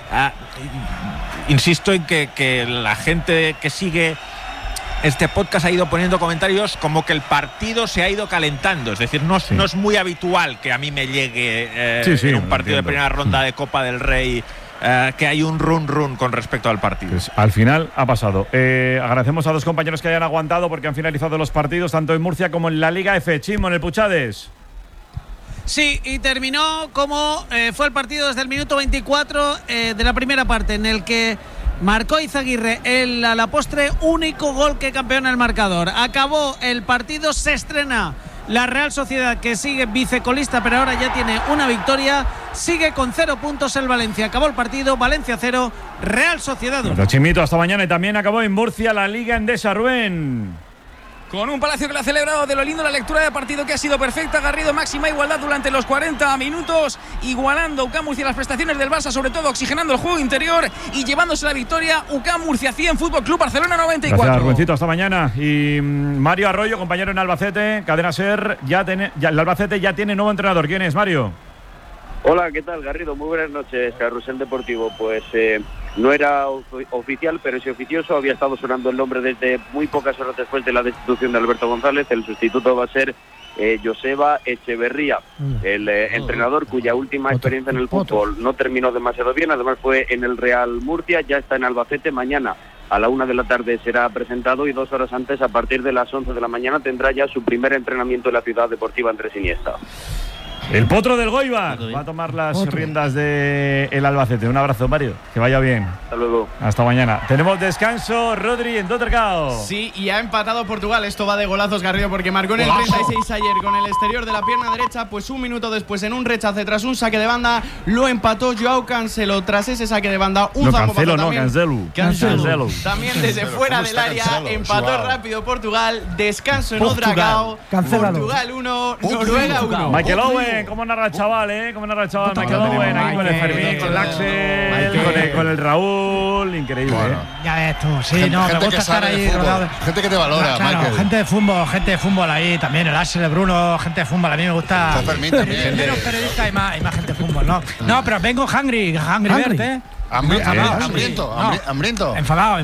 insisto en que la gente que sigue este podcast ha ido poniendo comentarios como que el partido se ha ido calentando. Es decir, no es muy habitual que a mí me llegue en un partido de primera ronda de Copa del Rey que hay un run con respecto al partido. Pues al final ha pasado. Agradecemos a dos compañeros que hayan aguantado porque han finalizado los partidos tanto en Murcia como en la Liga F. Chimo, en el Puchades. Sí, y terminó como fue el partido desde el minuto 24 de la primera parte, en el que marcó Izaguirre a la postre único gol que campeona el marcador. Acabó el partido, se estrena la Real Sociedad, que sigue vicecolista, pero ahora ya tiene una victoria. Sigue con 0 puntos el Valencia. Acabó el partido, Valencia 0, Real Sociedad 1. Chimito, hasta mañana. Y también acabó en Murcia la Liga Endesa, Rubén. Con un Palacio que lo ha celebrado de lo lindo, la lectura de partido que ha sido perfecta. Garrido, máxima igualdad durante los 40 minutos, igualando UCAM Murcia las prestaciones del Barça, sobre todo oxigenando el juego interior y llevándose la victoria. UCAM Murcia 100, Fútbol Club Barcelona 94. Gracias, Rubencito, hasta mañana. Y Mario Arroyo, compañero en Albacete, Cadena SER, el Albacete ya tiene nuevo entrenador. ¿Quién es, Mario? Hola, ¿qué tal, Garrido? Muy buenas noches, Carrusel Deportivo. Pues no era oficial, pero sí oficioso. Había estado sonando el nombre desde muy pocas horas después de la destitución de Alberto González. El sustituto va a ser Joseba Echeverría, el entrenador cuya última experiencia en el fútbol no terminó demasiado bien. Además fue en el Real Murcia, ya está en Albacete. Mañana a la 1 de la tarde será presentado y 2 horas antes, a partir de las 11 de la mañana, tendrá ya su primer entrenamiento en la ciudad deportiva Andrés Iniesta. El potro del Goibar va a tomar las riendas del Albacete. Un abrazo, Mario. Que vaya bien. Hasta luego. Hasta mañana. Tenemos descanso, Rodri, en Tottercao. Sí, y ha empatado Portugal. Esto va de golazos, Garrido, porque marcó en el 36 ayer con el exterior de la pierna derecha. Pues un minuto después, en un rechace tras un saque de banda, lo empató Joao Cancelo. Tras ese saque de banda, un Cancelo. También desde fuera del área, empató rápido Portugal. Descanso en Oudragao. Portugal 1, Noruega 1. Michael Owen, ¿cómo narra el chaval, ¿Cómo narra el chaval? Michael Owen, aquí con el Fermín, con el Axel, con el Raúl. Increíble, Ya ves tú, sí, no, me gusta estar ahí rodeado. Gente que te valora, claro, Michael. gente de fútbol ahí también, el Axel, el Bruno, gente de fútbol. A mí me gusta. Fermín también. Menos periodistas y más gente de fútbol, ¿no? No, pero vengo hungry Bird, Hambriento. Enfadado.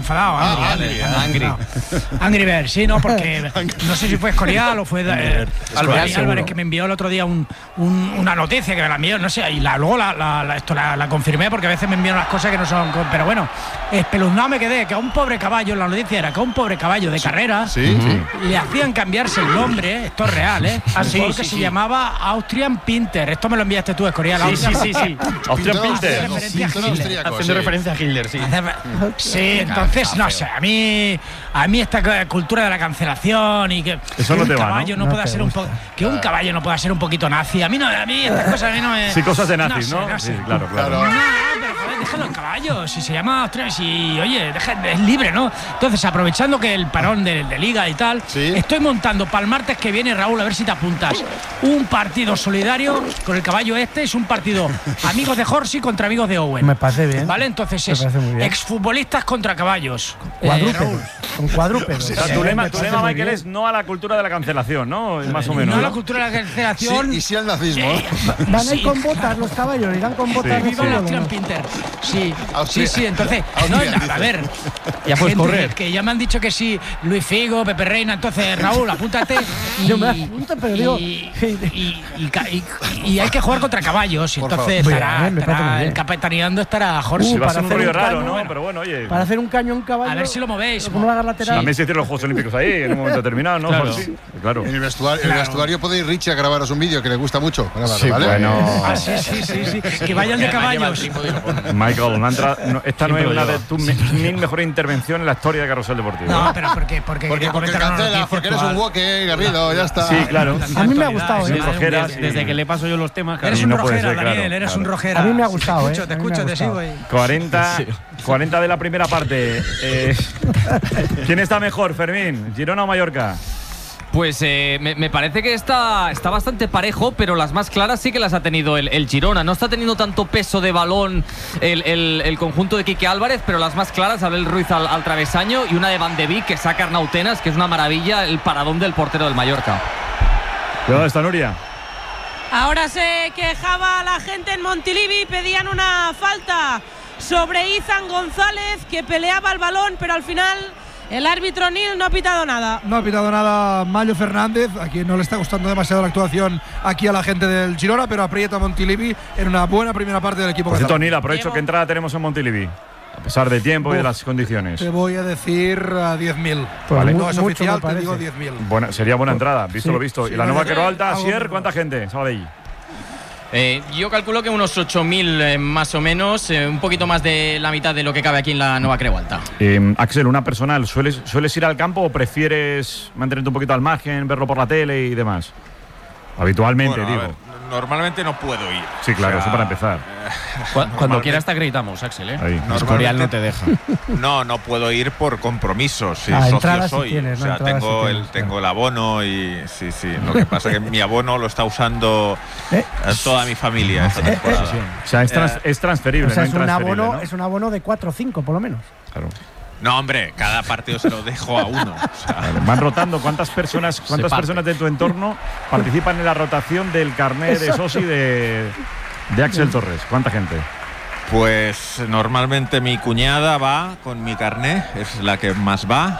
Angry Bird, sí, no, porque no sé si fue Escorial o fue Álvarez que me envió el otro día una noticia que me la envió, no sé, y luego la confirmé porque a veces me envían unas cosas que no son. Pero bueno, espeluznado me quedé, que a un pobre caballo, la noticia era que a un pobre caballo de carrera le hacían cambiarse el nombre, esto es real, porque se llamaba Austrian Pinter. Esto me lo enviaste tú, Escorial. Sí. Austrian Pinter. Haciendo referencia a Hitler, sí. Sí, entonces, no sé, a mí esta cultura de la cancelación y que un caballo no pueda ser un poco. Que un caballo no pueda ser un poquito nazi. A mí estas cosas a mí no me. Sí, cosas de nazis, ¿no? Sí, claro. No, pero joder, déjalo el caballo. Si se llama Austrian, oye, es libre, ¿no? Entonces, aprovechando que el parón de Liga y tal, estoy montando para el martes que viene, Raúl, a ver si te apuntas. Un partido solidario con el caballo es un partido amigos de Horsey contra amigos de Owen. Me parece bien. Vale, entonces es exfutbolistas contra caballos. Con cuadrúpedos. Tu lema, Michael, es no a la cultura de la cancelación, ¿no? Más o menos. No a la cultura de la cancelación. Sí, y sí al nazismo. Van a ir con botas los caballos, irán con botas. Viva el Austrian Pinter. Sí, entonces. A ver. Ya puedes correr. Que ya me han dicho que sí, Luis Figo, Pepe Reina. Entonces, Raúl, apúntate. Yo me apunto, pero digo. Y hay que jugar contra caballos. Entonces el capitaneando estará Jorge. Va a ser un rollo raro, ¿no? Pero bueno, oye. Para hacer un caño en caballo. A ver si lo movéis. ¿Cómo lo hagas lateral? También se hicieron los Juegos Olímpicos ahí, en un momento determinado, ¿no? Claro. En el vestuario puede ir Richie a grabaros un vídeo que le gusta mucho. Sí, ¿vale? Bueno. Sí. Que vayan de caballos. Michael, esta no es una de tus mil mejores intervenciones en la historia de Carrusel Deportivo. No, pero porque cancelas, porque eres un woke, Garrido, ya está. Sí, claro. A mí me ha gustado, Desde que le paso yo los temas, eres un rojera, Daniel, eres un rojera. A mí me ha gustado, Te escucho, te sigo. 40 de la primera parte. ¿Quién está mejor, Fermín? ¿Girona o Mallorca? Pues me parece que está bastante parejo, pero las más claras sí que las ha tenido el Girona. No está teniendo tanto peso de balón el conjunto de Quique Álvarez, pero las más claras, Abel Ruiz al travesaño y una de Van de Beek que saca Arnautenas, que es una maravilla, el paradón del portero del Mallorca. ¿Dónde está Nuria? Ahora se quejaba la gente en Montilivi, pedían una falta sobre Izan González, que peleaba el balón, pero al final el árbitro Nil no ha pitado nada. No ha pitado nada Mayo Fernández, a quien no le está gustando demasiado la actuación aquí a la gente del Girona, pero aprieta Montilivi en una buena primera parte del equipo. Por cierto, Nil, aprovecho que entrada tenemos en Montilivi, a pesar del tiempo y de las condiciones. Te voy a decir 10.000. Vale. No es oficial, te digo 10.000. Sería buena entrada, visto lo visto. ¿Y la nueva Quero Alta, Asier, cuánta gente? Sabadell. Yo calculo que unos 8.000 más o menos, un poquito más de la mitad de lo que cabe aquí en la Nueva Creu Alta. Axel, una personal, ¿sueles ir al campo o prefieres mantenerte un poquito al margen, verlo por la tele y demás? Habitualmente, bueno, digo. A ver, normalmente no puedo ir. Sí, claro, eso para empezar. Cuando quieras te acreditamos, Axel, Escorial no te deja. No puedo ir por compromisos. Socio soy. Si tienes, o sea, tengo el abono y sí. Lo que pasa es que mi abono lo está usando toda mi familia esta temporada. O sea, es transferible. O sea, no es un abono de 4 o 5 por lo menos. Claro. No, hombre, cada partido se lo dejo a uno. O sea, van rotando. ¿Cuántas personas de tu entorno participan en la rotación del carnet de soci de Axel Torres? ¿Cuánta gente? Pues normalmente mi cuñada va con mi carnet, es la que más va.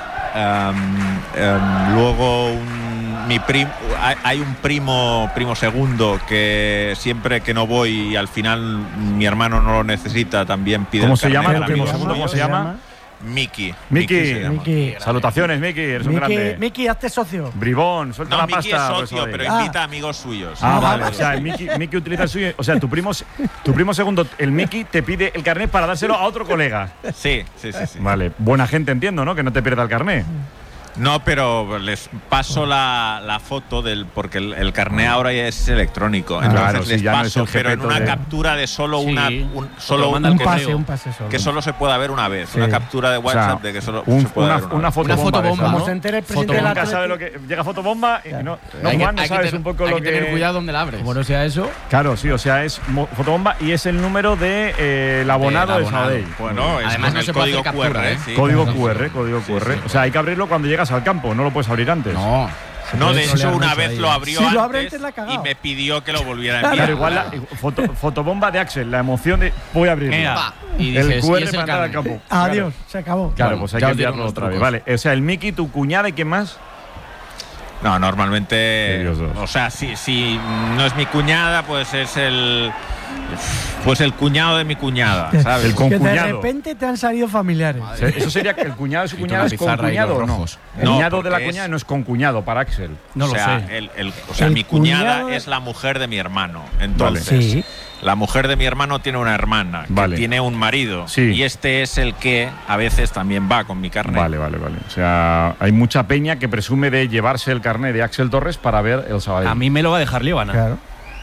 Luego hay un primo segundo que siempre que no voy y al final mi hermano no lo necesita, también pide ¿Cómo el se llama carnet. el primo segundo? ¿Cómo se llama? Miki. Miki. Salutaciones, Miki. Eres un grande. Miki, hazte socio. Bribón, suelta la Miki pasta. es socio, pero invita a amigos suyos. Vale. O sea, Miki utiliza el suyo. O sea, tu primo segundo, el Miki, te pide el carnet para dárselo a otro colega. Sí. Vale. Buena gente, entiendo, ¿no? Que no te pierda el carnet. No, pero les paso la foto porque el carné ahora ya es electrónico. Entonces les paso, pero en una captura de solo un pase solo. Que solo se pueda ver una vez. Una captura de WhatsApp de que solo se pueda ver una fotobomba. Como se entere el presidente de la casa de lo que llega fotobomba y no sabes un poco lo que. Hay que tener cuidado donde la abres. Como no sea eso. Claro, sí, o sea, es fotobomba y es el número de el abonado de Sabadell. Bueno, además no se puede hacer captura, Código QR. O sea, hay que abrirlo cuando llegas al campo, no lo puedes abrir antes. No, de hecho una vez lo abrió antes y me pidió que lo volviera a enviar. Claro, igual fotobomba de Axel, la emoción de voy a abrirlo. Y el dices, QR para entrar al campo. Adiós, se acabó. Claro, pues hay que enviarlo otra vez. Vale, o sea, el Miki, tu cuñada y quién más. No, normalmente, o sea, si no es mi cuñada, pues es el cuñado de mi cuñada, ¿sabes? El concuñado. Que de repente te han salido familiares. Eso sería que el cuñado de su cuñada es concuñado o no. El cuñado de la cuñada no es concuñado para Axel. No lo sé. O sea, mi cuñada es la mujer de mi hermano. Entonces, la mujer de mi hermano tiene una hermana que tiene un marido y este es el que a veces también va con mi carnet. Vale. O sea, hay mucha peña que presume de llevarse el carnet de Axel Torres para ver el Sabadell. A mí me lo va a dejar Líbana. Claro.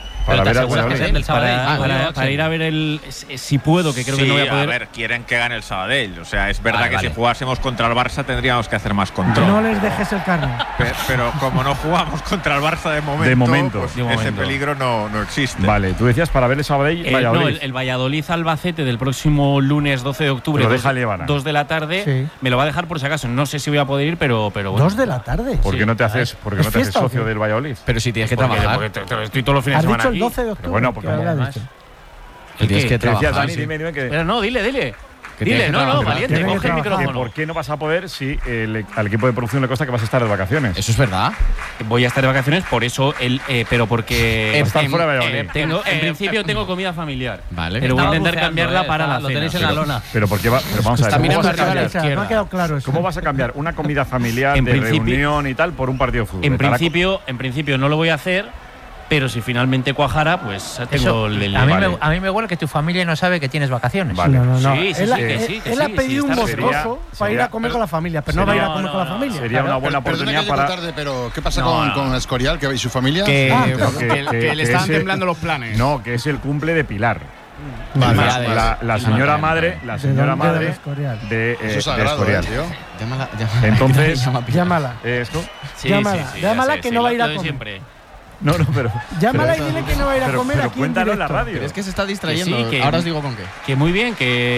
Para ir a ver si puedo, que creo que no voy a poder. A ver, quieren que gane el Sabadell. O sea, es verdad que si jugásemos contra el Barça tendríamos que hacer más control. No les dejes el carnet. Pero como no jugamos contra el Barça de momento, ese peligro no existe. Vale, tú decías para ver el Sabadell Valladolid. No, el Valladolid-Albacete del próximo lunes 12 de octubre, 2 de la tarde, me lo va a dejar por si acaso. No sé si voy a poder ir, pero bueno. 2 de la tarde. ¿Por qué no te haces socio del Valladolid? Pero si tienes que trabajar. Porque estoy todos los fines de semana aquí. 12 de octubre. Bueno, porque tienes que trabajar. Dani, dime que… Pero no, dile. Dile, valiente, coge el micrófono. ¿Por qué no vas a poder si al equipo de producción le consta que vas a estar de vacaciones? Eso es verdad. Voy a estar de vacaciones, por eso pero porque estar fuera de Valladolid. En principio tengo comida familiar. Vale. Pero voy a intentar cambiarla para la cena. Lo tenéis en la lona. Pero vamos a ver. No ha quedado claro eso. ¿Cómo vas a cambiar una comida familiar de reunión y tal por un partido de fútbol? En principio no lo voy a hacer. Pero si finalmente cuajara, pues tengo a mí me huele que tu familia no sabe que tienes vacaciones. Vale. No. Sí. Él ha pedido un moscoso para ir a comer con la familia, pero no va a ir a comer con la familia. Sería una buena oportunidad para… tarde, pero ¿qué pasa con Escorial y su familia? Que le estaban temblando los planes. No, que es el cumple de Pilar. La señora madre de Escorial. Entonces, llámala. ¿Esto? Llámala que no va a ir a comer. No, pero… Llámala y dile que no va a ir a comer pero aquí cuéntalo en la radio. Pero es que se está distrayendo. Ahora os digo con qué. Que muy bien,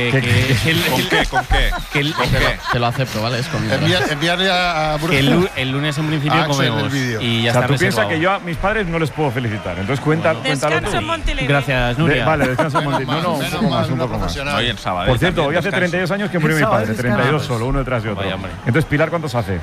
¿Con qué? Te lo acepto, ¿vale? Es conmigo. Enviarle a Bruno. El lunes en principio comemos. Y ya está. Tú piensas que yo a mis padres no les puedo felicitar. Entonces cuéntalo tú. Gracias, Nuria. Vale, descansa en Montilivi. No, un poco más. Hoy en Sabadell. Por cierto, hoy hace 32 años que murió mi padre. 32 solo, uno detrás de otro. Entonces, Pilar, ¿cuántos hace?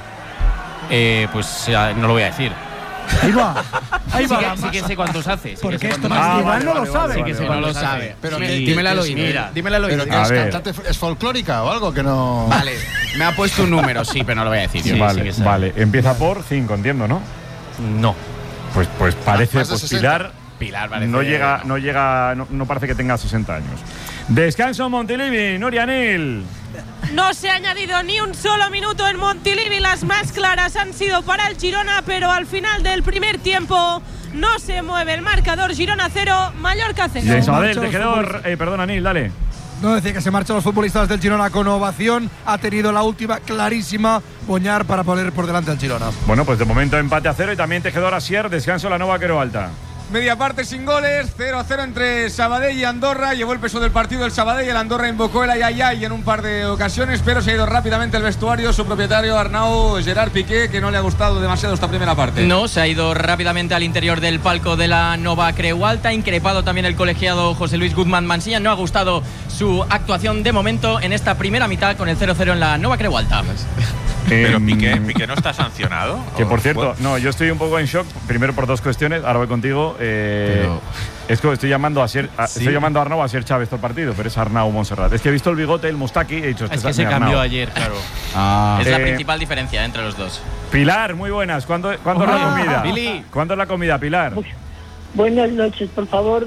Pues no lo voy a decir. Ahí va. Sí que sé cuántos hace. Porque esto no lo sabe. Sí que sé cuántos hace. Pero dímela al oído. ¿Pero que es cantante, es folclórica o algo que no… Vale, me ha puesto un número, sí, pero no lo voy a decir. Vale, empieza por 5, entiendo, ¿no? No. Pues parece, Pilar parece… No parece que tenga 60 años. Descanso en Montilivi, Nuria Nil. No se ha añadido ni un solo minuto en Montilivi. Las más claras han sido para el Girona, pero al final del primer tiempo no se mueve el marcador. Girona 0, Mallorca 0. De Sabadell, tejedor. Perdona, Nil, dale. No, decía que se marchan los futbolistas del Girona con ovación. Ha tenido la última clarísima Boñar para poner por delante al Girona. Bueno, pues de momento empate a 0 y también tejedor Asier. Descanso la Nova Quero Alta. Media parte sin goles, 0-0 entre Sabadell y Andorra. Llevó el peso del partido el Sabadell, el Andorra invocó el ayayay en un par de ocasiones, pero se ha ido rápidamente el vestuario su propietario Arnau Gerard Piqué, que no le ha gustado demasiado esta primera parte. No, se ha ido rápidamente al interior del palco de la Nova Creu Alta, increpado también el colegiado José Luis Guzmán Mansilla. No ha gustado su actuación de momento en esta primera mitad con el 0-0 en la Nova Creu Alta. Pero Piqué no está sancionado. Que por cierto, no, yo estoy un poco en shock, primero por dos cuestiones, ahora voy contigo. Es que estoy llamando a Arnau a Ser Chávez todo el partido, pero es Arnau Montserrat. Es que he visto el bigote, el Mustaki, he dicho, es que se cambió ayer, claro. Es la principal diferencia entre los dos. Pilar, muy buenas. ¿Cuándo es la comida? Billy. ¿Cuándo es la comida, Pilar? Buenas noches, por favor.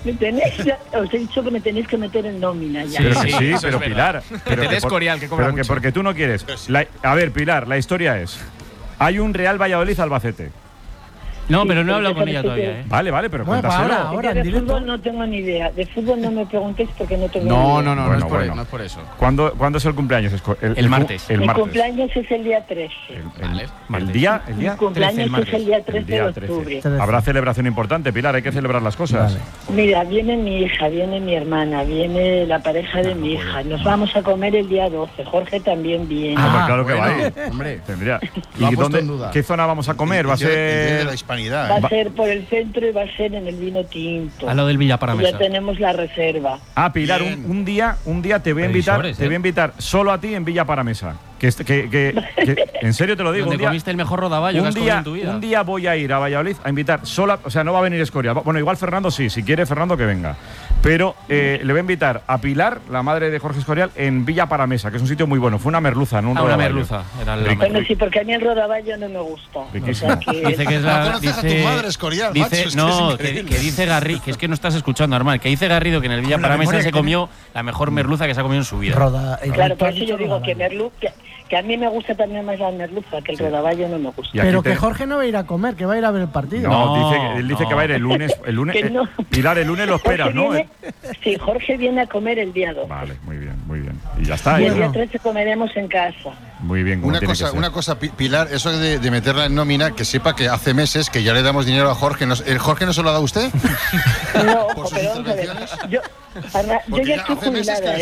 Os he dicho que me tenéis que meter en nómina ya. Pero Pilar. Pero es Escorial, que cobra mucho. Porque tú no quieres. A ver, Pilar, la historia es: hay un Real Valladolid-Albacete. No, pero no he hablado con ella todavía, ¿eh? Vale, pero cuéntaselo. Ahora, de fútbol no tengo ni idea. De fútbol no me preguntéis porque no tengo ni idea. No es por eso. ¿Cuándo es el cumpleaños? El martes. Mi cumpleaños es el día 13. ¿El día? Mi cumpleaños es el día 13 de octubre. Habrá celebración importante, Pilar, hay que celebrar las cosas. Vale. Mira, viene mi hija, viene mi hermana, viene la pareja de mi hija. Nos vamos a comer el día 12. Jorge también viene. Claro que va a ir. Hombre, tendría. ¿Y qué zona vamos a comer? Va a ser la hispanidad. Va a ser por el centro y va a ser en el vino tinto. A lo del Villa Paramesa. Ya tenemos la reserva. Pilar, un día te voy a invitar solo a ti en Villa Paramesa. Que en serio te lo digo. ¿Dónde comiste el mejor rodaballo que has comido en tu vida? Un día voy a ir a Valladolid a invitar solo, o sea, no va a venir Escorial. Bueno, igual Fernando sí, si quiere Fernando que venga. Pero le voy a invitar a Pilar, la madre de Jorge Escorial, en Villa Paramesa, que es un sitio muy bueno. Fue una merluza, no un rodaballo. Una merluza. Bueno, sí, porque a mí el rodaballo no me gusta. O sea que dice que es la. ¿No conoces a tu madre, Escorial? Que dice Garrido, que es que no estás escuchando, Armand, que dice Garrido que en el Villa Paramesa se comió la mejor merluza que se ha comido en su vida. Claro, por eso yo digo que a mí me gusta también más la merluza, que el rodaballo no me gusta. Pero que Jorge no va a ir a comer, que va a ir a ver el partido. Él dice que va a ir el lunes. Pilar, el lunes lo esperas, ¿no? Sí, Jorge viene a comer el día 2. Vale, muy bien. Y ya está. Y el día 13 comeremos en casa. Muy bien. Una cosa, Pilar, eso de meterla en nómina, que sepa que hace meses que ya le damos dinero a Jorge. ¿El Jorge no se lo da a usted? No, pero vamos a ver. Yo ya estoy jubilada.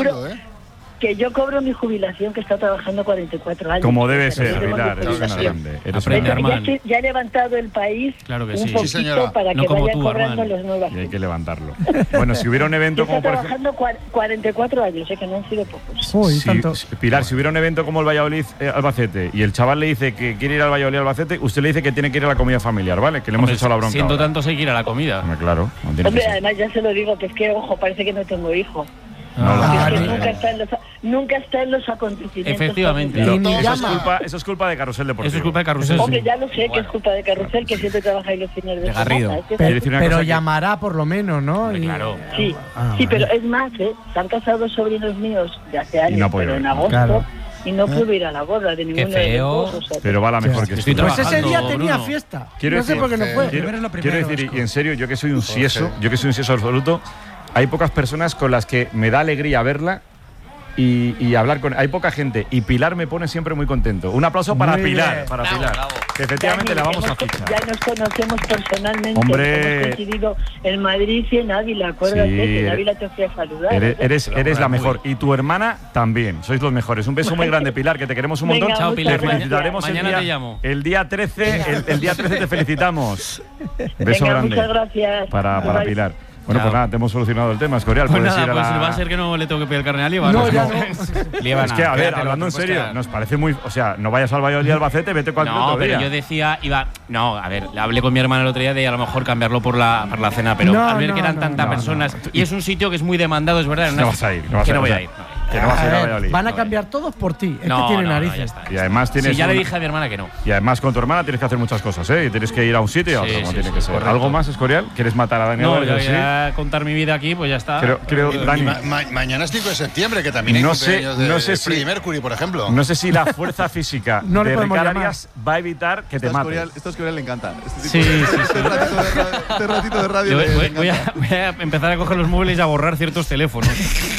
Yo cobro mi jubilación, que está trabajando 44 años. Como debe ser, Pilar, eres una grande. Ya he levantado el país un poquito para que vayan cobrando los nuevos. Y hay que levantarlo. Bueno, si hubiera un evento como por ejemplo... trabajando 44 años, que no han sido pocos. Pilar, si hubiera un evento como el Valladolid-Albacete y el chaval le dice que quiere ir al Valladolid-Albacete, usted le dice que tiene que ir a la comida familiar, ¿vale? Que le hemos echado la bronca. Siendo tanto, hay que ir a la comida. Claro. Hombre, además ya se lo digo, que es que, ojo, parece que no tengo hijo. Nunca está en los acontecimientos. Efectivamente. Eso es culpa de Carrusel Deportivo. Eso es culpa de Carrusel. Hombre, ya lo sé que es culpa de Carrusel, que siempre trabaja ahí los fines de semana. Pero llamará por lo menos, ¿no? Claro. Sí, pero es más, se han casado dos sobrinos míos de hace años, pero en agosto. Claro. Y no pude ir a la boda de ninguno de los dos. Pero va la mejor que estoy trabajando. Pues ese día tenía fiesta. No sé por qué no fue. Quiero decir, y en serio, yo que soy un sieso absoluto, hay pocas personas con las que me da alegría verla y hablar con... Hay poca gente y Pilar me pone siempre muy contento. Un aplauso para Pilar. Bravo. Que efectivamente la vamos a fichar. Ya nos conocemos personalmente. Hombre, hemos coincidido en Madrid y en Ávila. Acuérdate que en Ávila te fui a saludar. Eres la mejor. Y tu hermana también. Sois los mejores. Un beso muy grande, Pilar, que te queremos un montón. Chao, Pilar. Te felicitaremos mañana te llamo. El día 13. El día 13 te felicitamos. Beso grande. Muchas gracias. Para Pilar. Bueno, pues nada, te hemos solucionado el tema, Escorial. Pues nada, va a ser que no le tengo que pedir carne a Lieva. No, ya no. Es que, a ver, hablando en serio, nos parece muy... O sea, no vayas al Valladolid Albacete, vete cualquier otro día. No, pero yo decía, hablé con mi hermana el otro día de a lo mejor cambiarlo por la cena, pero al ver que eran tantas personas, y es un sitio que es muy demandado, es verdad. No vas a ir. Que no voy a ir. Que no vas a ir a Valladolid. Van a cambiar todos por ti. Es que tiene narices. Y además tienes... ya le dije a mi hermana que no. Y además con tu hermana tienes que hacer muchas cosas, ¿eh? Y tienes que ir a un sitio y a otro, como tiene que ser. ¿Algo más, Escorial? ¿Quieres matar a Daniel? No, ya contar mi vida aquí, pues ya está. Creo Dani. Mañana es 5 de septiembre, que también hay cumpleaños de Freddie Mercury, por ejemplo. No sé si la fuerza física de Ricard Arias va a evitar que te mate. Esto a Escorial le encanta. Sí. Este ratito de radio. Voy a empezar a coger los móviles y a borrar ciertos teléfonos.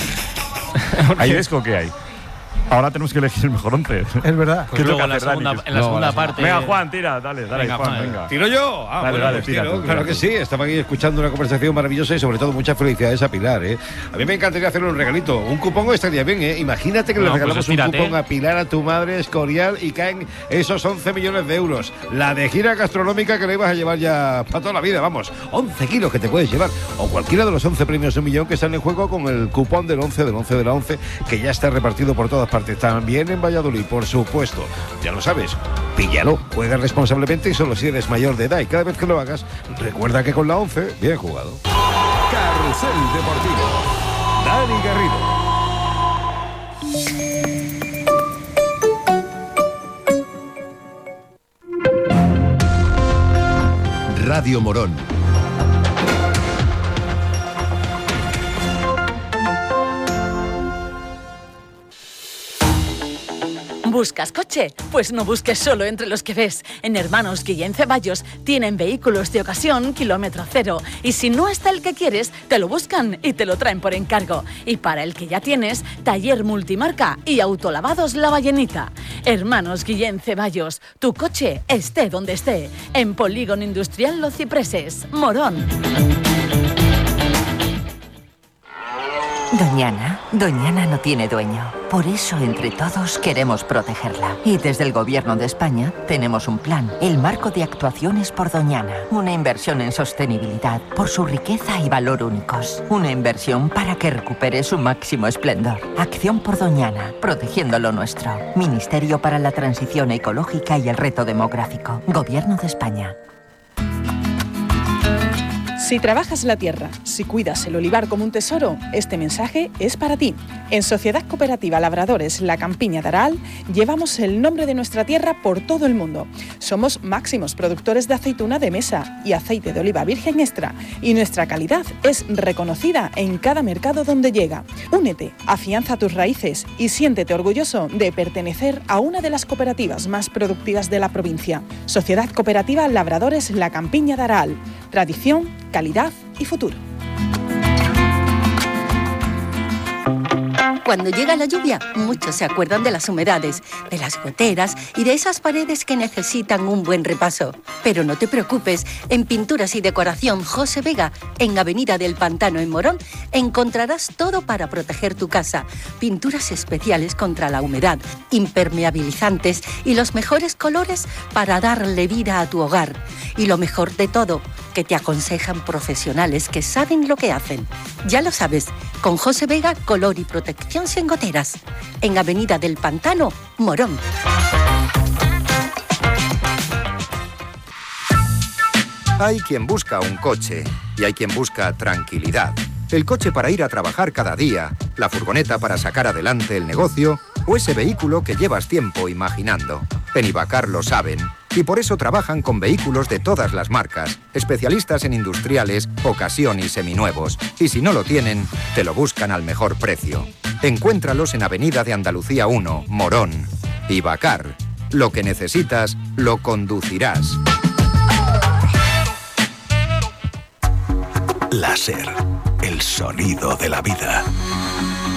¿Hay desco qué hay? Ahora tenemos que elegir el mejor 11. Es verdad. Pues luego en la segunda parte. Venga, Juan, tira, dale, Juan, venga. ¿Tiro yo? Dale, tira. Claro que sí, estaba aquí escuchando una conversación maravillosa y sobre todo muchas felicidades a Pilar, ¿eh? A mí me encantaría hacerle un regalito. Un cupón estaría bien, ¿eh? Imagínate que le regalamos un cupón a Pilar, a tu madre, Escorial, y caen esos 11 millones de euros. La de gira gastronómica que le ibas a llevar ya para toda la vida, vamos. 11 kilos que te puedes llevar. O cualquiera de los 11 premios de $1 millón que están en juego con el cupón del 11 del 11 de la 11, que ya está repartido por toda todas partes, también en Valladolid, por supuesto. Ya lo sabes, píllalo, juega responsablemente y solo si eres mayor de edad. Y cada vez que lo hagas, recuerda que con la 11, bien jugado. Carrusel Deportivo. Dani Garrido. Radio Morón. ¿Buscas coche? Pues no busques solo entre los que ves. En Hermanos Guillén Ceballos tienen vehículos de ocasión kilómetro cero. Y si no está el que quieres, te lo buscan y te lo traen por encargo. Y para el que ya tienes, taller multimarca y autolavados La Ballenita. Hermanos Guillén Ceballos, tu coche esté donde esté. En Polígono Industrial Los Cipreses, Morón. Doñana no tiene dueño. Por eso, entre todos, queremos protegerla. Y desde el Gobierno de España tenemos un plan, el Marco de Actuaciones por Doñana. Una inversión en sostenibilidad por su riqueza y valor únicos. Una inversión para que recupere su máximo esplendor. Acción por Doñana, protegiendo lo nuestro. Ministerio para la Transición Ecológica y el Reto Demográfico. Gobierno de España. Si trabajas la tierra, si cuidas el olivar como un tesoro, este mensaje es para ti. En Sociedad Cooperativa Labradores La Campiña de Aral llevamos el nombre de nuestra tierra por todo el mundo. Somos máximos productores de aceituna de mesa y aceite de oliva virgen extra y nuestra calidad es reconocida en cada mercado donde llega. Únete, afianza tus raíces y siéntete orgulloso de pertenecer a una de las cooperativas más productivas de la provincia. Sociedad Cooperativa Labradores La Campiña de Aral. Tradición, calidad y futuro. Cuando llega la lluvia, muchos se acuerdan de las humedades, de las goteras y de esas paredes que necesitan un buen repaso. Pero no te preocupes, en Pinturas y Decoración José Vega, en Avenida del Pantano en Morón, encontrarás todo para proteger tu casa. Pinturas especiales contra la humedad, impermeabilizantes y los mejores colores para darle vida a tu hogar. Y lo mejor de todo, que te aconsejan profesionales que saben lo que hacen. Ya lo sabes, con José Vega, color y protección sin goteras. En Avenida del Pantano, Morón. Hay quien busca un coche y hay quien busca tranquilidad. El coche para ir a trabajar cada día, la furgoneta para sacar adelante el negocio o ese vehículo que llevas tiempo imaginando. En Ibacar lo saben y por eso trabajan con vehículos de todas las marcas, especialistas en industriales, ocasión y seminuevos. Y si no lo tienen, te lo buscan al mejor precio. Encuéntralos en Avenida de Andalucía 1, Morón. Ibacar, lo que necesitas, lo conducirás. Láser, el sonido de la vida.